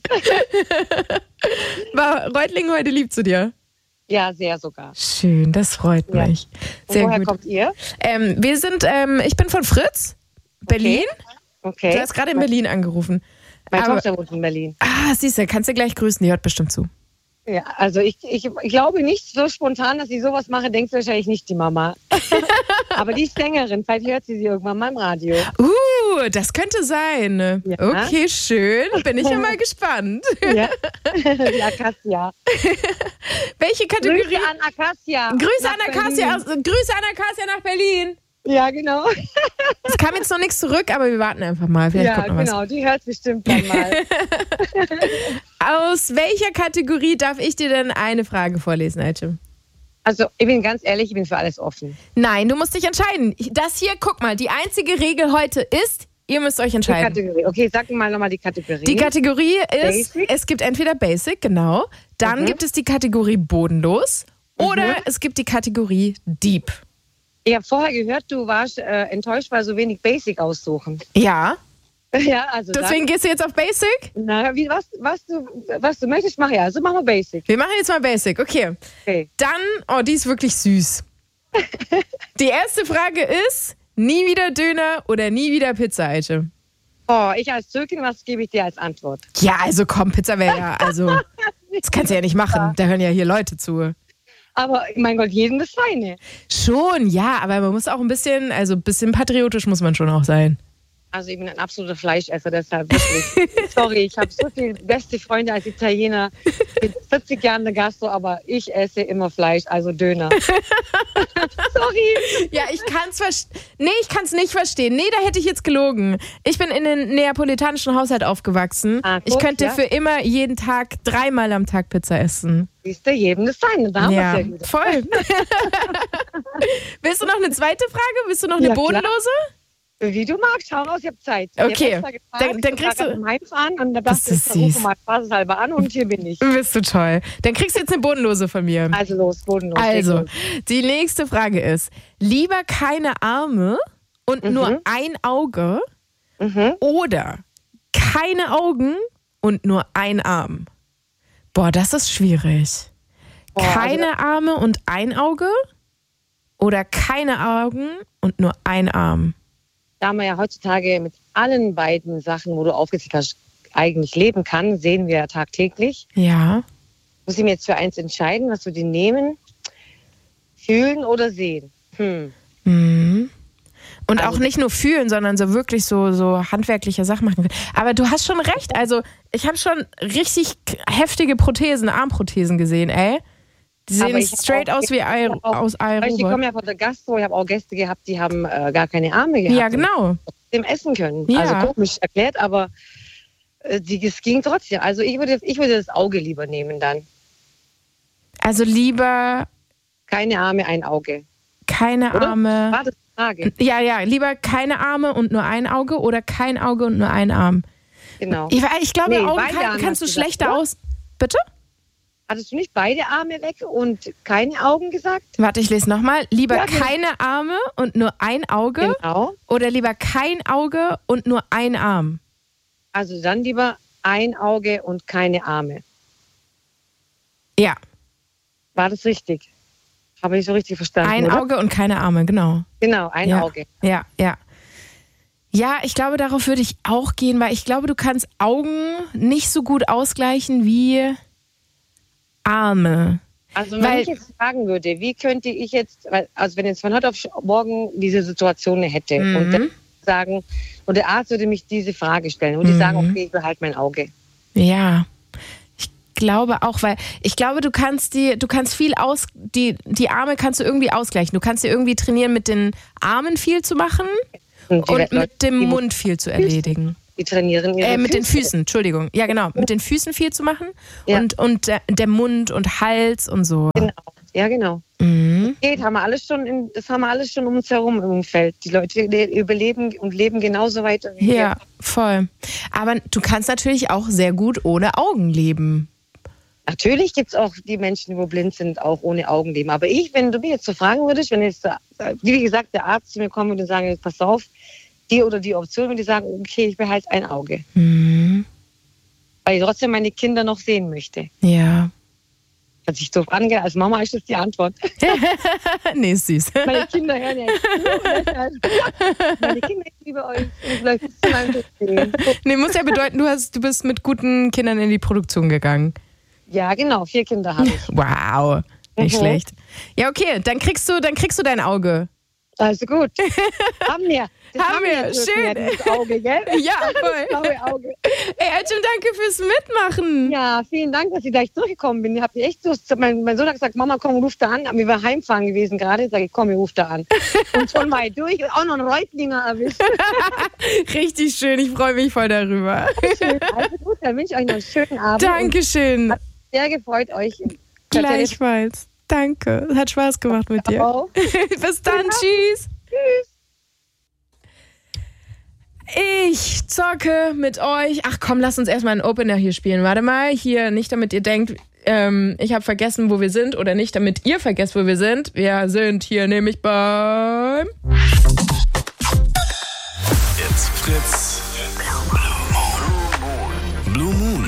War Reutlingen heute lieb zu dir? Ja, sehr sogar. Schön, das freut Ja. mich. Und Sehr woher gut. kommt ihr? Ähm, wir sind, ähm, ich bin von Fritz, Berlin. Okay. Du hast gerade in Berlin angerufen. Meine Aber- Tochter wohnt in Berlin. Ah, siehst du, kannst du gleich grüßen, die hört bestimmt zu. Ja, also ich, ich, ich glaube nicht so spontan, dass ich sowas mache, denkt wahrscheinlich nicht die Mama. Aber die ist Sängerin, vielleicht hört sie sie irgendwann mal im Radio. Uh, das könnte sein. Ja. Okay, schön. Bin ich ja mal gespannt. Ja, die Acacia. Welche Kategorie? Grüße an Acacia. Grüße nach an Acacia, aus, Berlin. Grüße an Acacia nach Berlin. Ja, genau. Es kam jetzt noch nichts zurück, aber wir warten einfach mal. Vielleicht Ja, kommt noch was. genau, die hört bestimmt dann mal. Aus welcher Kategorie darf ich dir denn eine Frage vorlesen, Aycem? Also, ich bin ganz ehrlich, ich bin für alles offen. Nein, du musst dich entscheiden. Das hier, guck mal, die einzige Regel heute ist, ihr müsst euch Die entscheiden. Kategorie. Okay, sag mal nochmal die Kategorie. Die Kategorie ist, Basic? es gibt entweder Basic, genau, dann Mhm. gibt es die Kategorie Bodenlos oder Mhm. es gibt die Kategorie Deep. Ich habe vorher gehört, du warst äh, enttäuscht, weil so wenig Basic aussuchen. Ja, Ja, also deswegen gehst du jetzt auf Basic? Dann, na, wie, was, was, du, was du möchtest, mach ja. Also machen wir Basic. Wir machen jetzt mal Basic, okay. Okay. Dann, oh, die ist wirklich süß. Die erste Frage ist, nie wieder Döner oder nie wieder Pizza, Aycem? Oh, ich als Türkin, was gebe ich dir als Antwort? Ja, also komm, Pizza wäre ja, also, das kannst du ja nicht machen, da hören ja hier Leute zu. Aber mein Gott, jedem das Seine. Schon, ja, aber man muss auch ein bisschen, also ein bisschen patriotisch muss man schon auch sein. Also ich bin ein absoluter Fleischesser, deshalb wirklich. Sorry, ich habe so viele beste Freunde als Italiener. Ich bin vierzig Jahre in der Gastro, aber ich esse immer Fleisch, also Döner. Sorry. Ja, ich kann's verstehen. Nee, ich kann's nicht verstehen. Nee, da hätte ich jetzt gelogen. Ich bin in einem neapolitanischen Haushalt aufgewachsen. Ah, ich gut, könnte ja. für immer jeden Tag dreimal am Tag Pizza essen. Siehst du, jedem das Seine. Da haben Ja, wir es ja wieder. voll. Willst du noch eine zweite Frage? Willst du noch eine Ja, klar. bodenlose? Wie du magst, schau raus, ich habe Zeit. Ich Okay. hab extra gefahren, Dann- dann ich kriegst war du- gerade im Heimfahren und da Das dachte ich, ist ich rufe süß. mal spaßeshalber an und hier bin ich. Bist du toll. Dann kriegst du jetzt eine bodenlose von mir. Also los, bodenlos. Also, die nächste Frage ist, lieber keine Arme und Mhm. nur ein Auge Mhm. oder keine Augen und nur ein Arm? Boah, das ist schwierig. Boah, also- keine Arme und ein Auge oder keine Augen und nur ein Arm? Da man ja heutzutage mit allen beiden Sachen, wo du aufgezählt hast, eigentlich leben kann, sehen wir ja tagtäglich. Ja. Muss ich mir jetzt für eins entscheiden, was wir die nehmen? Fühlen oder sehen? Hm. Mhm. Und Also- auch nicht nur fühlen, sondern so wirklich so, so handwerkliche Sachen machen. Aber du hast schon recht. Also, ich habe schon richtig heftige Prothesen, Armprothesen gesehen, ey. Die Aber sehen ich hab straight auch- aus wie Ei, ich hab auch- aus Weißt du, ich komme iRobot. ja von der Gastro, ich habe auch Gäste gehabt, die haben äh, gar keine Arme gehabt. Ja, genau. Und trotzdem essen können. Ja. Also komisch erklärt, aber äh, die, es ging trotzdem. Also ich würde, ich würde das Auge lieber nehmen dann. Also lieber Keine Arme, ein Auge. keine Oder? Arme. War das die Frage? Ja, ja, lieber keine Arme und nur ein Auge oder kein Auge und nur ein Arm. Genau. Ich, ich glaube, Nee, Augen beide kann, Arme kannst du hast du schlechter gesagt, oder? aus. Bitte? Hattest du nicht beide Arme weg und keine Augen gesagt? Warte, ich lese nochmal. Lieber Ja, genau. keine Arme und nur ein Auge Genau. oder lieber kein Auge und nur ein Arm? Also dann lieber ein Auge und keine Arme. Ja, War das richtig? Habe ich so richtig verstanden? ein oder? Auge und keine Arme, genau. Genau, ein Ja. Auge. Ja, ja. Ja, ich glaube, darauf würde ich auch gehen, weil ich glaube, du kannst Augen nicht so gut ausgleichen wie Arme. Also wenn Weil- ich jetzt fragen würde, wie könnte ich jetzt, weil- also wenn jetzt von heute auf morgen diese Situation hätte Mhm. und dann sagen, und der Arzt würde mich diese Frage stellen und die Mhm. sagen, okay, ich behalte mein Auge. Ja. Ich glaube auch, weil ich glaube, du kannst die, du kannst viel aus, die, die Arme kannst du irgendwie ausgleichen. Du kannst dir irgendwie trainieren, mit den Armen viel zu machen und, und Leute, mit dem Mund viel zu erledigen. Die trainieren ihre äh, mit Füße. den Füßen, Entschuldigung. Ja, genau, mit den Füßen viel zu machen ja. und, und der, der Mund und Hals und so. Genau. Ja, genau. Mhm. Das geht, haben wir alles schon in, das haben wir alles schon um uns herum im Umfeld. Die Leute überleben und leben genauso weiter wie wir. Ja, voll. Aber du kannst natürlich auch sehr gut ohne Augen leben. Natürlich gibt es auch die Menschen, die blind sind, auch ohne Augen leben. Aber ich, wenn du mich jetzt so fragen würdest, wenn jetzt, wie gesagt, der Arzt zu mir kommt und sagen, pass auf, die oder die Option, und die sagen, okay, ich behalte ein Auge. Mhm. Weil ich trotzdem meine Kinder noch sehen möchte. Ja. Hat sich so angehört, als Mama ist das die Antwort. Nee, ist süß. Meine Kinder hören ja jetzt. Meine Kinder, ich liebe euch. Und vielleicht ist es mein Leben. Nee, muss ja bedeuten, du, hast, du bist mit guten Kindern in die Produktion gegangen. Ja, genau. Vier Kinder habe ich. Wow, nicht Mhm. schlecht. Ja, okay, dann kriegst du, dann kriegst du dein Auge. Also gut. Haben wir. Das Haben wir. jetzt Schön. mehr, dieses Auge, gell? Ja, Das voll. blaue Auge. Ey, Elton, danke fürs Mitmachen. Ja, vielen Dank, dass ich gleich durchgekommen bin. Ich habe echt so, mein, mein Sohn hat gesagt, Mama, komm, ruf da an. Wir waren heimfahren gewesen gerade. Sag ich, komm, ich ruf da an. Und schon mal durch. Auch noch einen Reutlinger erwischt. Richtig schön, ich freue mich voll darüber. Schön. Also gut, dann wünsche ich euch noch einen schönen Abend. Dankeschön. Und sehr gefreut, euch. Gleichfalls. Danke. Hat Spaß gemacht mit dir. Ciao. Bis dann. Tschüss. Tschüss. Ich zocke mit euch. Ach komm, lasst uns erstmal einen Opener hier spielen. Warte mal, hier, nicht damit ihr denkt, ähm, ich habe vergessen, wo wir sind, oder nicht damit ihr vergesst, wo wir sind. Wir sind hier nämlich beim... It's Fritz. Blue Moon.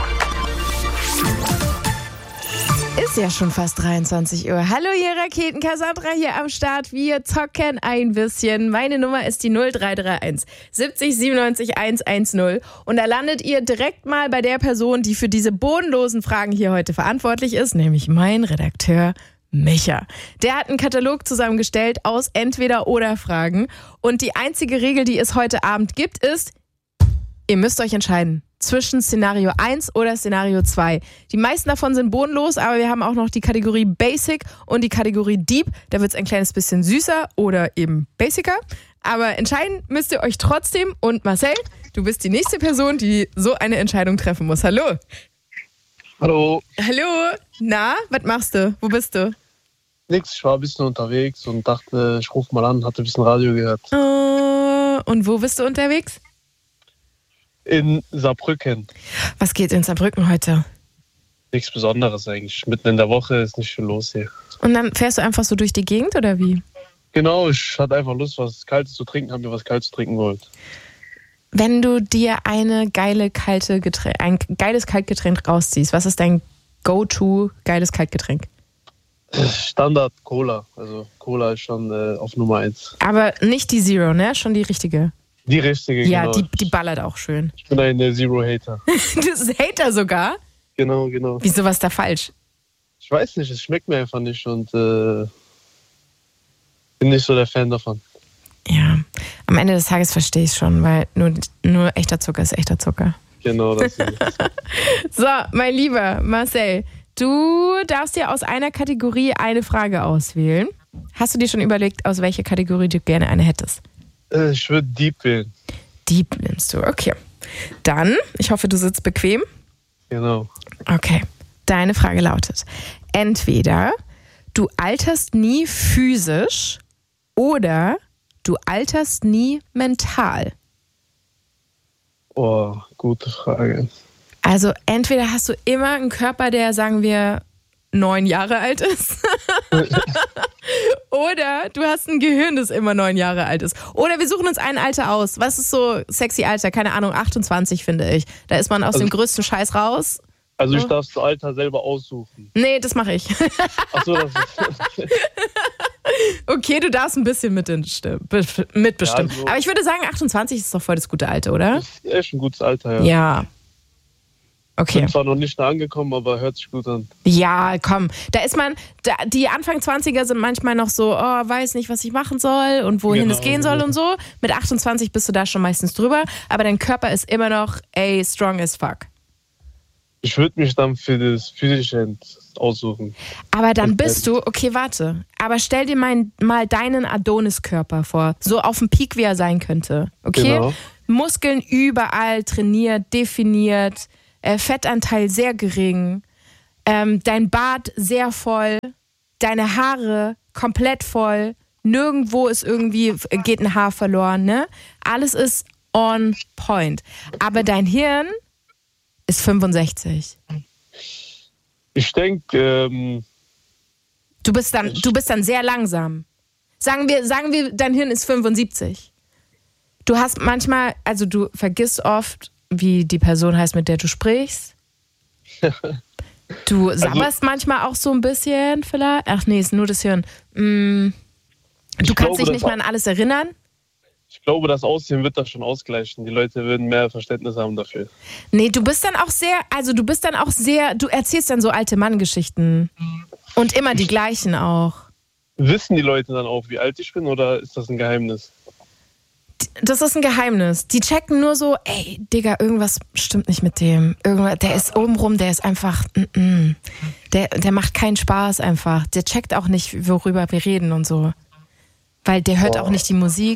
Ist ja schon fast dreiundzwanzig Uhr. Hallo, ihr Raketen, Cassandra hier am Start. Wir zocken ein bisschen. Meine Nummer ist die null drei drei eins siebzig siebenundneunzig hundertzehn. Und da landet ihr direkt mal bei der Person, die für diese bodenlosen Fragen hier heute verantwortlich ist, nämlich mein Redakteur Micha. Der hat einen Katalog zusammengestellt aus Entweder-oder-Fragen. Und die einzige Regel, die es heute Abend gibt, ist, ihr müsst euch entscheiden zwischen Szenario eins oder Szenario zwei. Die meisten davon sind bodenlos, aber wir haben auch noch die Kategorie Basic und die Kategorie Deep. Da wird es ein kleines bisschen süßer oder eben basicer. Aber entscheiden müsst ihr euch trotzdem. Und Marcel, du bist die nächste Person, die so eine Entscheidung treffen muss. Hallo. Hallo. Hallo. Na, was machst du? Wo bist du? Nix, ich war ein bisschen unterwegs und dachte, ich rufe mal an, hatte ein bisschen Radio gehört. Uh, und wo bist du unterwegs? In Saarbrücken. Was geht in Saarbrücken heute? Nichts Besonderes eigentlich. Mitten in der Woche ist nicht viel los hier. Und dann fährst du einfach so durch die Gegend oder wie? Genau, ich hatte einfach Lust, was Kaltes zu trinken, hab mir was Kaltes trinken wollt. Wenn du dir eine geile kalte Getränk, ein geiles Kaltgetränk rausziehst, was ist dein Go-To geiles Kaltgetränk? Standard Cola. Also Cola ist schon äh, auf Nummer eins. Aber nicht die Zero, ne? Schon die richtige. Die richtige, ja, genau. die, die ballert auch schön. Ich bin ein äh, Zero-Hater. Du bist Hater sogar? Genau, genau. Wieso, was ist da falsch? Ich weiß nicht, es schmeckt mir einfach nicht und äh, bin nicht so der Fan davon. Ja, am Ende des Tages verstehe ich es schon, weil nur, nur echter Zucker ist echter Zucker. Genau, das ist es. So, mein lieber Marcel, du darfst dir aus einer Kategorie eine Frage auswählen. Hast du dir schon überlegt, aus welcher Kategorie du gerne eine hättest? Äh, ich würde Deep wählen. Deep nimmst du, okay. Dann, ich hoffe, du sitzt bequem. Genau. Okay, deine Frage lautet, entweder du alterst nie physisch oder du alterst nie mental. Oh, gute Frage. Also entweder hast du immer einen Körper, der, sagen wir, neun Jahre alt ist. Oder du hast ein Gehirn, das immer neun Jahre alt ist. Oder wir suchen uns ein Alter aus. Was ist so sexy Alter? Keine Ahnung, achtundzwanzig finde ich. Da ist man aus also, dem größten Scheiß raus. Also ich darf das Alter selber aussuchen. Nee, das mache ich. Ach so, das ist... Okay, du darfst ein bisschen mitbestimmen. mitbestimmen. Ja, also, aber ich würde sagen, achtundzwanzig ist doch voll das gute Alter, oder? Das ist echt ein gutes Alter, ja. Ja. Okay. Bin zwar noch nicht da angekommen, aber hört sich gut an. Ja, komm. Da ist man, da, die Anfang zwanziger sind manchmal noch so, oh, weiß nicht, was ich machen soll und wohin Genau, es gehen soll genau. und so. Mit achtundzwanzig bist du da schon meistens drüber, aber dein Körper ist immer noch, ey, strong as fuck. Ich würde mich dann für das physische aussuchen. Aber dann bist du, okay, warte, aber stell dir mal, mal deinen Adonis-Körper vor, so auf dem Peak, wie er sein könnte, okay? Genau. Muskeln überall, trainiert, definiert, äh, Fettanteil sehr gering, ähm, dein Bart sehr voll, deine Haare komplett voll, nirgendwo ist irgendwie, geht ein Haar verloren, ne? Alles ist on point. Aber dein Hirn ist fünfundsechzig. Ich denke, ähm, Du bist dann, du bist dann sehr langsam. Sagen wir, sagen wir, dein Hirn ist fünfundsiebzig. Du hast manchmal, also du vergisst oft, wie die Person heißt, mit der du sprichst. Du sabberst also, manchmal auch so ein bisschen vielleicht. Ach nee, ist nur das Hirn. Mm, du kannst glaube, dich nicht mehr an alles erinnern. Ich glaube, das Aussehen wird das schon ausgleichen. Die Leute würden mehr Verständnis haben dafür. Nee, du bist dann auch sehr, also du bist dann auch sehr, du erzählst dann so alte Mann-Geschichten. Und immer die gleichen auch. Wissen die Leute dann auch, wie alt ich bin, oder ist das ein Geheimnis? Das ist ein Geheimnis. Die checken nur so, ey, Digga, irgendwas stimmt nicht mit dem. Irgendwas, der ist obenrum, der ist einfach, mm, mm. Der, der macht keinen Spaß einfach. Der checkt auch nicht, worüber wir reden und so. Weil der hört Boah. auch nicht die Musik.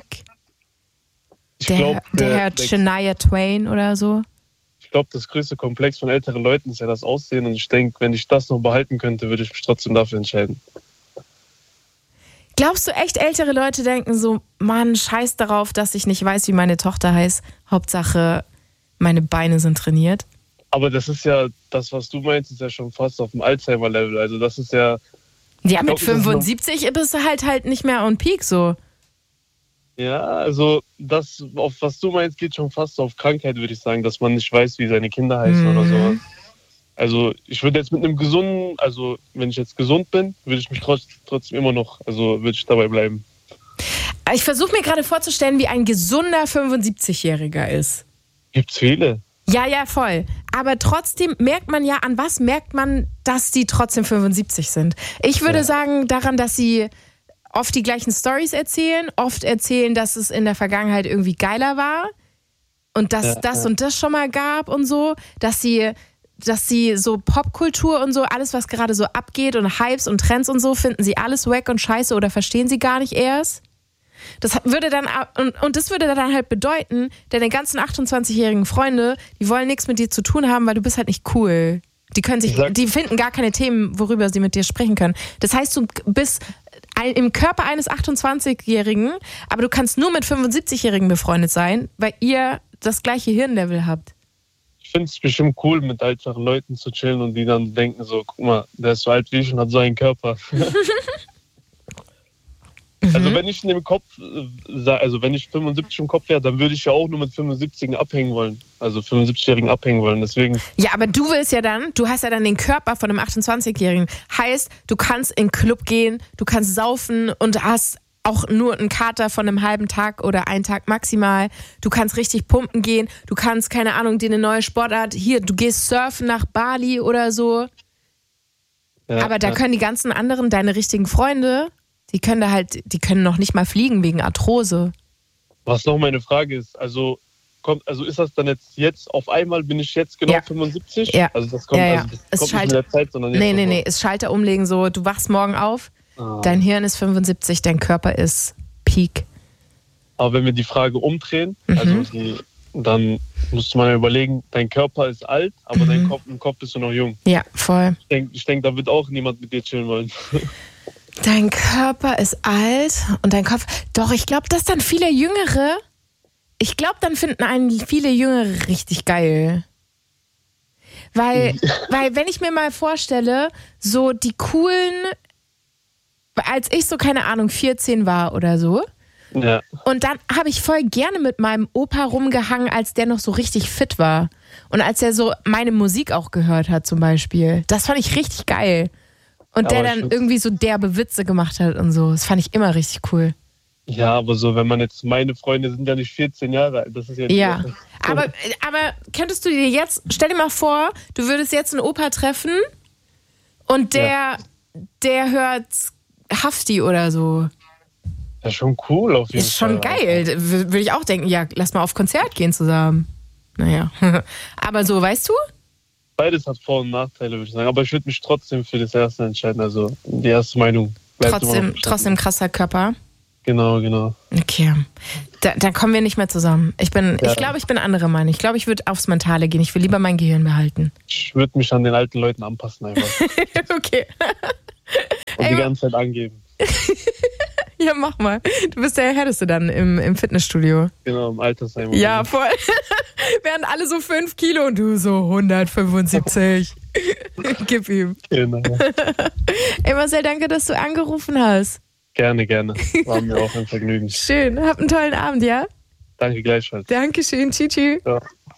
Der, glaub, der, der hört der, Shania Twain oder so. Ich glaube, das größte Komplex von älteren Leuten ist ja das Aussehen. Und ich denke, wenn ich das noch behalten könnte, würde ich mich trotzdem dafür entscheiden. Glaubst du echt, ältere Leute denken so, Mann, scheiß darauf, dass ich nicht weiß, wie meine Tochter heißt. Hauptsache, meine Beine sind trainiert. Aber das ist ja, das, was du meinst, ist ja schon fast auf dem Alzheimer-Level. Also das ist ja... Ja, mit glaub, fünfundsiebzig bist du halt halt nicht mehr on peak so. Ja, also das, auf was du meinst, geht schon fast auf Krankheit, würde ich sagen, dass man nicht weiß, wie seine Kinder heißen mhm. oder sowas. Also ich würde jetzt mit einem gesunden, also wenn ich jetzt gesund bin, würde ich mich trotz, trotzdem immer noch, also würde ich dabei bleiben. Ich versuche mir gerade vorzustellen, wie ein gesunder fünfundsiebzigjähriger ist. Gibt's viele. Ja, ja, voll. Aber trotzdem merkt man ja, an was merkt man, dass die trotzdem fünfundsiebzig sind? Ich würde ja. sagen, daran, dass sie oft die gleichen Storys erzählen, oft erzählen, dass es in der Vergangenheit irgendwie geiler war und dass ja, das ja. und das schon mal gab und so, dass sie, dass sie so Popkultur und so, alles, was gerade so abgeht und Hypes und Trends und so, finden sie alles wack und scheiße oder verstehen sie gar nicht erst. Das würde dann, und, und das würde dann halt bedeuten, deine ganzen achtundzwanzigjährigen Freunde, die wollen nichts mit dir zu tun haben, weil du bist halt nicht cool. Die können sich, die finden gar keine Themen, worüber sie mit dir sprechen können. Das heißt, du bist im Körper eines achtundzwanzigjährigen, aber du kannst nur mit fünfundsiebzigjährigen befreundet sein, weil ihr das gleiche Hirnlevel habt. Ich finde es bestimmt cool, mit älteren Leuten zu chillen und die dann denken so, guck mal, der ist so alt wie ich und hat so einen Körper. Also wenn ich in dem Kopf, also wenn ich fünfundsiebzig im Kopf wäre, dann würde ich ja auch nur mit fünfundsiebzigjährigen abhängen wollen. Also fünfundsiebzigjährigen abhängen wollen, deswegen. Ja, aber du willst ja dann, du hast ja dann den Körper von einem achtundzwanzigjährigen. Heißt, du kannst in den Club gehen, du kannst saufen und hast auch nur einen Kater von einem halben Tag oder einen Tag maximal. Du kannst richtig pumpen gehen, du kannst, keine Ahnung, dir eine neue Sportart, hier, du gehst surfen nach Bali oder so. Ja, aber da ja. können die ganzen anderen, deine richtigen Freunde... Die können da halt, die können noch nicht mal fliegen wegen Arthrose. Was noch meine Frage ist, also kommt, also ist das dann jetzt, jetzt auf einmal, bin ich jetzt genau ja. fünfundsiebzig? Ja. Also das kommt, ja, ja. Also das es kommt Schalter, nicht mit der Zeit, sondern jetzt. Nee, nee, nee, ist Schalter umlegen so, du wachst morgen auf, ah. dein Hirn ist fünfundsiebzig, dein Körper ist Peak. Aber wenn wir die Frage umdrehen, mhm. also die, dann musst du mal überlegen, dein Körper ist alt, aber mhm. dein Kopf, im Kopf bist du noch jung. Ja, voll. Ich denke, ich denk, da wird auch niemand mit dir chillen wollen. Dein Körper ist alt und dein Kopf... Doch, ich glaube, dass dann viele Jüngere... Ich glaube, dann finden einen viele Jüngere richtig geil. Weil, weil, wenn ich mir mal vorstelle, so die coolen... Als ich so, keine Ahnung, vierzehn war oder so... Ja. Und dann habe ich voll gerne mit meinem Opa rumgehangen, als der noch so richtig fit war. Und als er so meine Musik auch gehört hat zum Beispiel. Das fand ich richtig geil. Und der dann irgendwie so derbe Witze gemacht hat und so. Das fand ich immer richtig cool. Ja, aber so, wenn man jetzt, meine Freunde sind ja nicht vierzehn Jahre alt. Das ist ja, ja. aber, aber könntest du dir jetzt, stell dir mal vor, du würdest jetzt einen Opa treffen und der, ja. der hört Hafti oder so. Ja, schon cool auf jeden Ist Fall. Ist schon geil. Würde ich auch denken, ja, lass mal auf Konzert gehen zusammen. Naja. Aber so, weißt du? beides hat Vor- und Nachteile, würde ich sagen. Aber ich würde mich trotzdem für das Erste entscheiden. Also die erste Meinung bleibt Trotzdem, immer trotzdem krasser Körper. Genau, genau. Okay. Da, da kommen wir nicht mehr zusammen. Ich bin, Ja. ich glaube, ich bin andere Meinung. Ich glaube, ich würde aufs Mentale gehen. Ich will lieber mein Gehirn behalten. Ich würde mich an den alten Leuten anpassen einfach. Okay. Und Ey, die ma- ganze Zeit angeben. Ja, mach mal. Du bist der Härteste dann im, im Fitnessstudio. Genau, im Altersheim. Ja, voll. Wären alle so fünf Kilo und du so hundertfünfundsiebzig. Gib ihm. Genau. Ey, Marcel, danke, dass du angerufen hast. Gerne, gerne. War mir auch ein Vergnügen. Schön. Hab einen tollen Abend, ja? Danke gleichfalls. Dankeschön. Tschüss. Tschüss. Ja.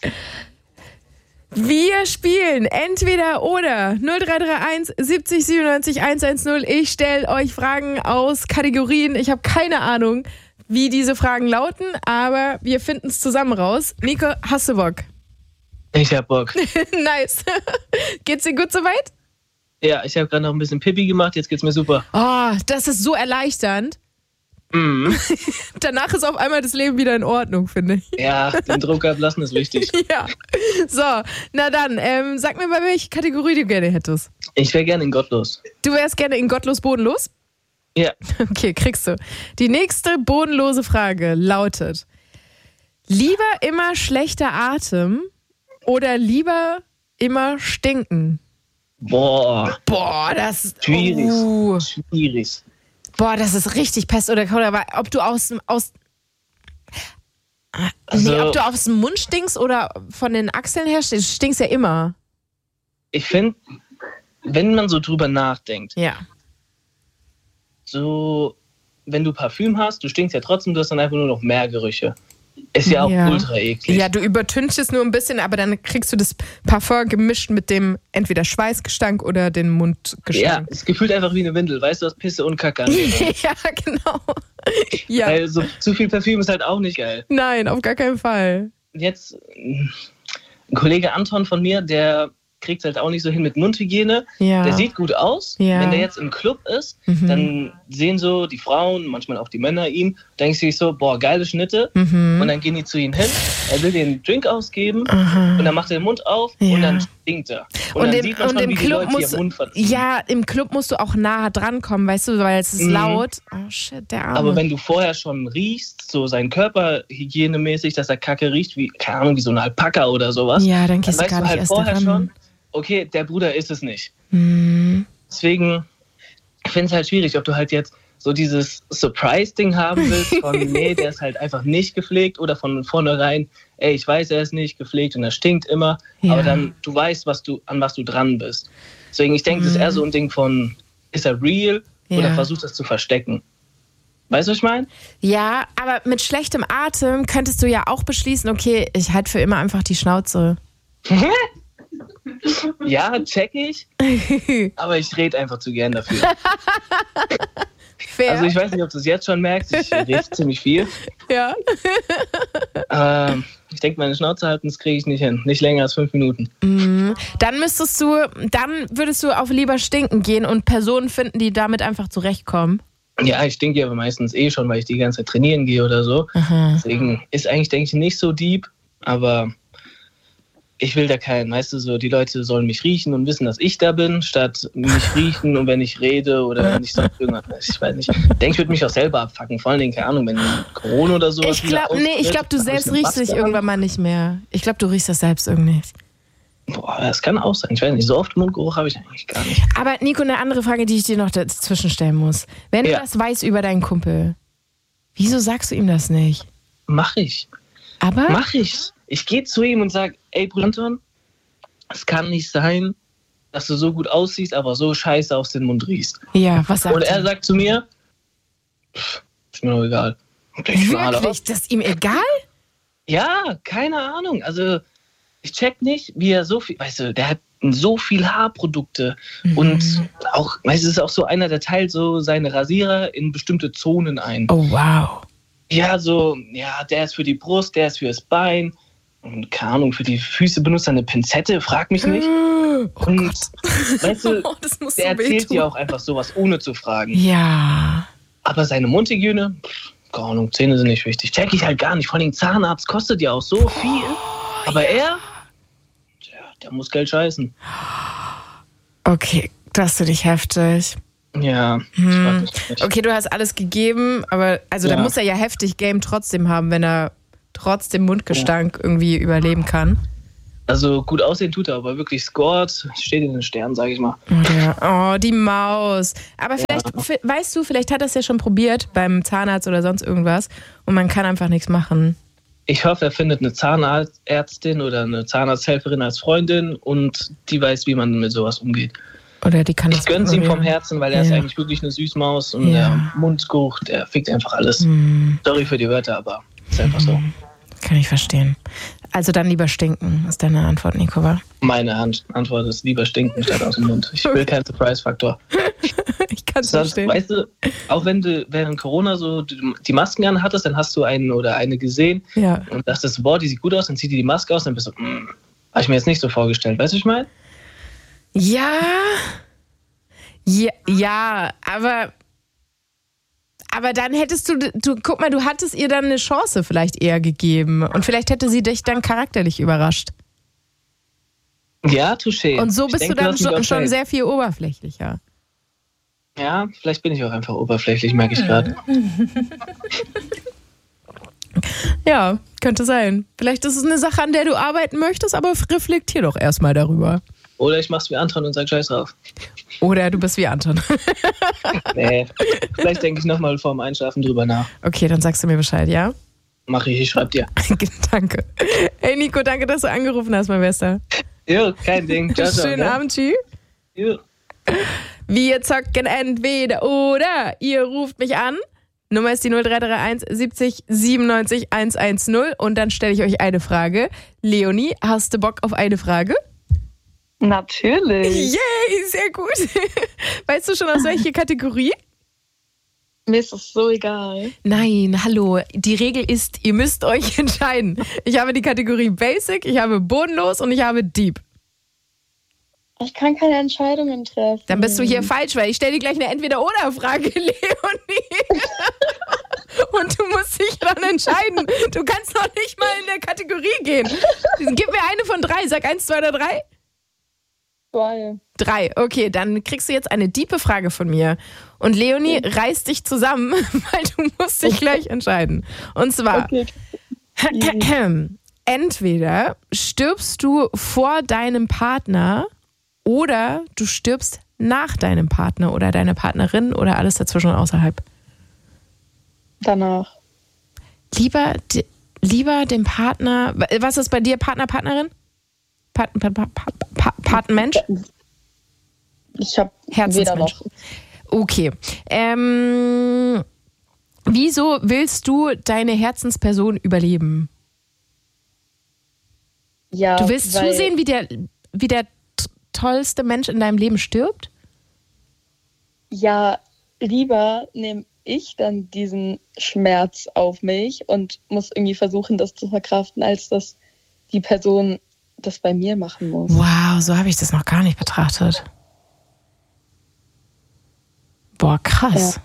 Wir spielen entweder oder null drei drei eins siebzig siebenundneunzig hundertzehn. Ich stelle euch Fragen aus Kategorien. Ich habe keine Ahnung, wie diese Fragen lauten, aber wir finden es zusammen raus. Nico, hast du Bock? Ich hab Bock. Nice. Geht's dir gut soweit? Ja, ich habe gerade noch ein bisschen Pipi gemacht, jetzt geht's mir super. Oh, das ist so erleichternd. Mhm. Danach ist auf einmal das Leben wieder in Ordnung, finde ich. Ja, den Druck ablassen ist wichtig. Ja. So, na dann, ähm, sag mir mal, welche Kategorie du gerne hättest. Ich wäre gerne in Gottlos. Du wärst gerne in Gottlos bodenlos? Ja. Okay, kriegst du. Die nächste bodenlose Frage lautet: Lieber immer schlechter Atem oder lieber immer stinken? Boah. Boah, das Schwierig. Uh, Schwierig. boah, das ist richtig Pest oder Cholera. Aber ob du aus dem aus Also, nee, ob du aus dem Mund stinkst oder von den Achseln her stinkst, du stinkst ja immer. ich finde, wenn man so drüber nachdenkt, Ja. so, wenn du Parfüm hast, du stinkst ja trotzdem, du hast dann einfach nur noch mehr Gerüche. Ist ja auch Ja. ultra eklig. Ja, du übertünchst es nur ein bisschen, aber dann kriegst du das Parfum gemischt mit dem entweder Schweißgestank oder den Ja, Mundgestank. es gefühlt einfach wie eine Windel, weißt du, hast Pisse und Kacke an dir. Ja, genau. Ja. Weil so zu viel Parfüm ist halt auch nicht geil. Nein, auf gar keinen Fall. Jetzt, ein Kollege Anton von mir, der kriegt es halt auch nicht so hin mit Mundhygiene. Ja. Der sieht gut aus. Ja. Wenn der jetzt im Club ist, Mhm. dann sehen so die Frauen, manchmal auch die Männer ihn, denkst du dich so, boah, geile Schnitte. Mhm. Und dann gehen die zu ihm hin, er will den Drink ausgeben Aha. und dann macht er den Mund auf Ja. und dann stinkt er. Und, Und, dann im, sieht man und schon, im wie die Club Leute musst ihren Mund verziehen. ja, im Club musst du auch nahe dran kommen, weißt du, weil es ist Mhm. laut. Oh shit, der Arme. Aber wenn du vorher schon riechst, so sein Körper hygienemäßig, dass er kacke riecht, wie, keine Ahnung, wie so ein Alpaka oder sowas, ja, dann dann gehst du weißt gar du nicht halt erst vorher daran. schon, okay, der Bruder ist es nicht. Mhm. Deswegen, ich finde es halt schwierig, ob du halt jetzt so dieses Surprise-Ding haben willst von, nee, der ist halt einfach nicht gepflegt oder von vornherein, ey, ich weiß, er ist nicht gepflegt und er stinkt immer, Ja. aber dann, du weißt, was du, an was du dran bist. Deswegen, ich denke, das ist eher so ein Ding von, ist er real Ja. oder versucht das zu verstecken? Weißt du, was ich meine? Ja, aber mit schlechtem Atem könntest du ja auch beschließen, okay, ich halte für immer einfach die Schnauze. Ja, check ich, aber ich rede einfach zu gern dafür. Fair. Also ich weiß nicht, ob du es jetzt schon merkst, ich rede ziemlich viel. ja. Ähm, ich denke, meine Schnauze halten, das kriege ich nicht hin. Nicht länger als fünf Minuten. Mhm. Dann müsstest du, dann würdest du auf lieber stinken gehen und Personen finden, die damit einfach zurechtkommen. Ja, ich stinke aber meistens eh schon, weil ich die ganze Zeit trainieren gehe oder so. Aha. Deswegen ist eigentlich, denke ich, nicht so deep, aber ich will da keinen, weißt du, so die Leute sollen mich riechen und wissen, dass ich da bin, statt mich riechen und wenn ich rede oder wenn ich sonst irgendwas, ich weiß nicht. Ich denke, ich würde mich auch selber abfacken, vor allen Dingen, keine Ahnung, wenn Corona oder sowas Ich glaube, nee, ich glaube, du selbst riechst dich irgendwann mal nicht mehr. Ich glaube, du riechst das selbst irgendwie nicht. Boah, das kann auch sein. Ich weiß nicht, so oft Mundgeruch habe ich eigentlich gar nicht. Aber Nico, eine andere Frage, die ich dir noch dazwischen stellen muss. Wenn du Ja. das weißt über deinen Kumpel, wieso sagst du ihm das nicht? Mach ich. Aber? Mach ich. Ich gehe zu ihm und sage, ey Bruder Anton, es kann nicht sein, dass du so gut aussiehst, aber so scheiße aus dem Mund riechst. Ja, was sagt Und er er? sagt zu mir, pff, ist mir doch egal. Und ich war da. Wirklich? Das ist ihm egal? Ja, keine Ahnung. Also ich check nicht, wie er so viel, weißt du, der hat so viel Haarprodukte Mhm. und auch, weißt du, es ist auch so einer, der teilt so seine Rasierer in bestimmte Zonen ein. Oh, wow. Ja, so, ja, der ist für die Brust, der ist für das Bein und keine Ahnung, für die Füße benutzt er eine Pinzette, frag mich nicht. Oh Und Gott. weißt du, Oh, das muss der so erzählt wehtun. dir auch einfach sowas, ohne zu fragen. Ja. Aber seine Mundhygiene, pff, keine Ahnung, Zähne sind nicht wichtig. Check ich halt gar nicht. Vor allem Zahnarzt kostet ja auch so viel. Aber er, ja, der muss Geld scheißen. Okay, das finde ich heftig. Ja. Hm. Okay, du hast alles gegeben, aber also Ja. da muss er ja heftig Game trotzdem haben, wenn er trotzdem Mundgestank irgendwie überleben kann. Also gut aussehen tut er, aber wirklich scored, steht in den Sternen, sage ich mal. Ja. Oh, die Maus. Aber vielleicht, Ja. f- weißt du, vielleicht hat er es ja schon probiert beim Zahnarzt oder sonst irgendwas und man kann einfach nichts machen. Ich hoffe, er findet eine Zahnärztin oder eine Zahnarzthelferin als Freundin und die weiß, wie man mit sowas umgeht. Oder die kann Ich gönn's ihm vom Herzen, weil er ist Ja. eigentlich wirklich eine Süßmaus und Ja. der Mundgeruch, der fickt einfach alles. Hm. Sorry für die Wörter, aber ist einfach so. Kann ich verstehen. Also dann lieber stinken, ist deine Antwort, Nico, wa? Meine An- Antwort ist lieber stinken statt aus dem Mund. Ich will keinen Surprise-Faktor. Ich kann es Sonst, verstehen. weißt du, auch wenn du während Corona so die Masken anhattest, dann hast du einen oder eine gesehen Ja. und dachtest, boah, die sieht gut aus, dann zieht die die Maske aus und dann bist du, mm, habe ich mir jetzt nicht so vorgestellt. Weißt du, was ich meine? Ja. Ja, ja, aber aber dann hättest du, du, guck mal, du hattest ihr dann eine Chance vielleicht eher gegeben und vielleicht hätte sie dich dann charakterlich überrascht. Ja, touché. Und so Ich bist denke, du dann hast mich schon, auch schon recht. sehr viel oberflächlicher. Ja, vielleicht bin ich auch einfach oberflächlich, merke ich gerade. Ja, könnte sein. Vielleicht ist es eine Sache, an der du arbeiten möchtest, aber reflektier doch erstmal darüber. Oder ich mach's wie Anton und sag Scheiß drauf. Oder du bist wie Anton. Nee, vielleicht denke ich nochmal vorm Einschlafen drüber nach. Okay, dann sagst du mir Bescheid, ja? Mach ich, ich schreib dir. Danke. Hey Nico, danke, dass du angerufen hast, mein Bester. Jo, kein Ding. Ciao, ciao, Schönen ne? Abend, tschüss. Jo. Wir zocken entweder oder. Ihr ruft mich an. Nummer ist die null drei drei eins siebzig siebenundneunzig hundertzehn und dann stelle ich euch eine Frage. Leonie, hast du Bock auf eine Frage? Natürlich. Yay, sehr gut. Weißt du schon, aus welcher Kategorie? Mir ist das so egal. Nein, hallo. Die Regel ist, ihr müsst euch entscheiden. Ich habe die Kategorie Basic, ich habe Bodenlos und ich habe Deep. Ich kann keine Entscheidungen treffen. Dann bist du hier falsch, weil ich stelle dir gleich eine Entweder-Oder-Frage, Leonie. Und du musst dich dann entscheiden. Du kannst noch nicht mal in der Kategorie gehen. Gib mir eine von drei. Sag eins, zwei oder drei. Zwei. Drei. Okay, dann kriegst du jetzt eine diepe Frage von mir. Und Leonie, reiß dich zusammen, weil du musst dich gleich entscheiden. Und zwar, Okay. entweder stirbst du vor deinem Partner oder du stirbst nach deinem Partner oder deiner Partnerin oder alles dazwischen und außerhalb. Danach. Lieber, lieber dem Partner, was ist bei dir, Partner, Partnerin? Pat, Pat, Pat, Pat, Pat, Patenmensch? Ich habe weder Herzensmensch. noch. Okay. Ähm, wieso willst du deine Herzensperson überleben? Ja, Du willst weil, zusehen, wie der, wie der t- tollste Mensch in deinem Leben stirbt? Ja, lieber nehme ich dann diesen Schmerz auf mich und muss irgendwie versuchen, das zu verkraften, als dass die Person das bei mir machen muss. Wow, so habe ich das noch gar nicht betrachtet. Boah, krass.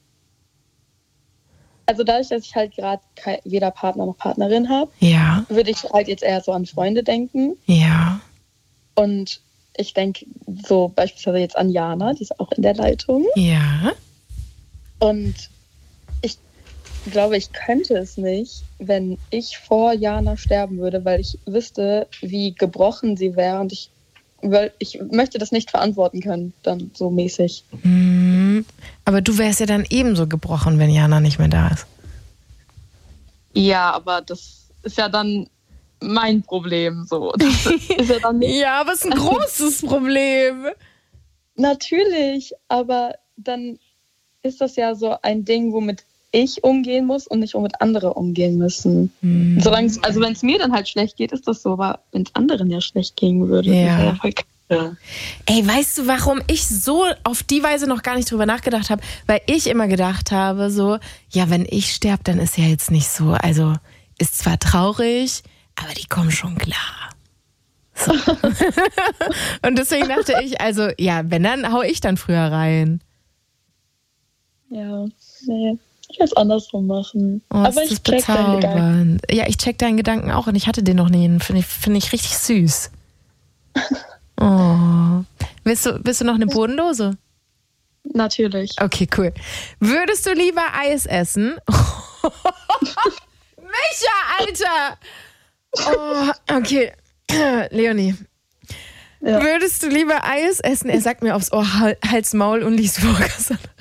Also dadurch, dass ich halt gerade weder Partner noch Partnerin habe, Ja, würde ich halt jetzt eher so an Freunde denken. ja. Und ich denke so beispielsweise jetzt an Jana, die ist auch in der Leitung. Ja. Und ich glaube, ich könnte es nicht, wenn ich vor Jana sterben würde, weil ich wüsste, wie gebrochen sie wäre. Und ich, ich möchte das nicht verantworten können, dann so mäßig. Hm. Aber du wärst ja dann ebenso gebrochen, wenn Jana nicht mehr da ist. Ja, aber das ist ja dann mein Problem. So. Das ist ja dann nicht. Ja, aber es ist ein großes Problem. Natürlich, aber dann ist das ja so ein Ding, womit ich umgehen muss und nicht womit andere umgehen müssen. Hm. Solange, also wenn es mir dann halt schlecht geht, ist das so, aber wenn es anderen ja schlecht gehen würde, Ja. wäre ja voll kacke. Ey, weißt du, warum ich so auf die Weise noch gar nicht drüber nachgedacht habe? Weil ich immer gedacht habe, so, ja, wenn ich sterbe, dann ist ja jetzt nicht so, also ist zwar traurig, aber die kommen schon klar. So. Und deswegen dachte ich, also, ja, wenn, dann hau ich dann früher rein. Ja, nee. Ich will es andersrum machen. Oh, aber ist ich das check deine Gedanken. bezaubernd. Ja, ich check deinen Gedanken auch und ich hatte den noch nie. Finde ich, find ich richtig süß. Oh. Willst du, willst du noch eine Bodenlose? Natürlich. Okay, cool. Würdest du lieber Eis essen? Micha, Alter! Oh, okay. Leonie. Ja. Würdest du lieber Eis essen? Er sagt mir aufs Ohr Hals, Maul und liest vor.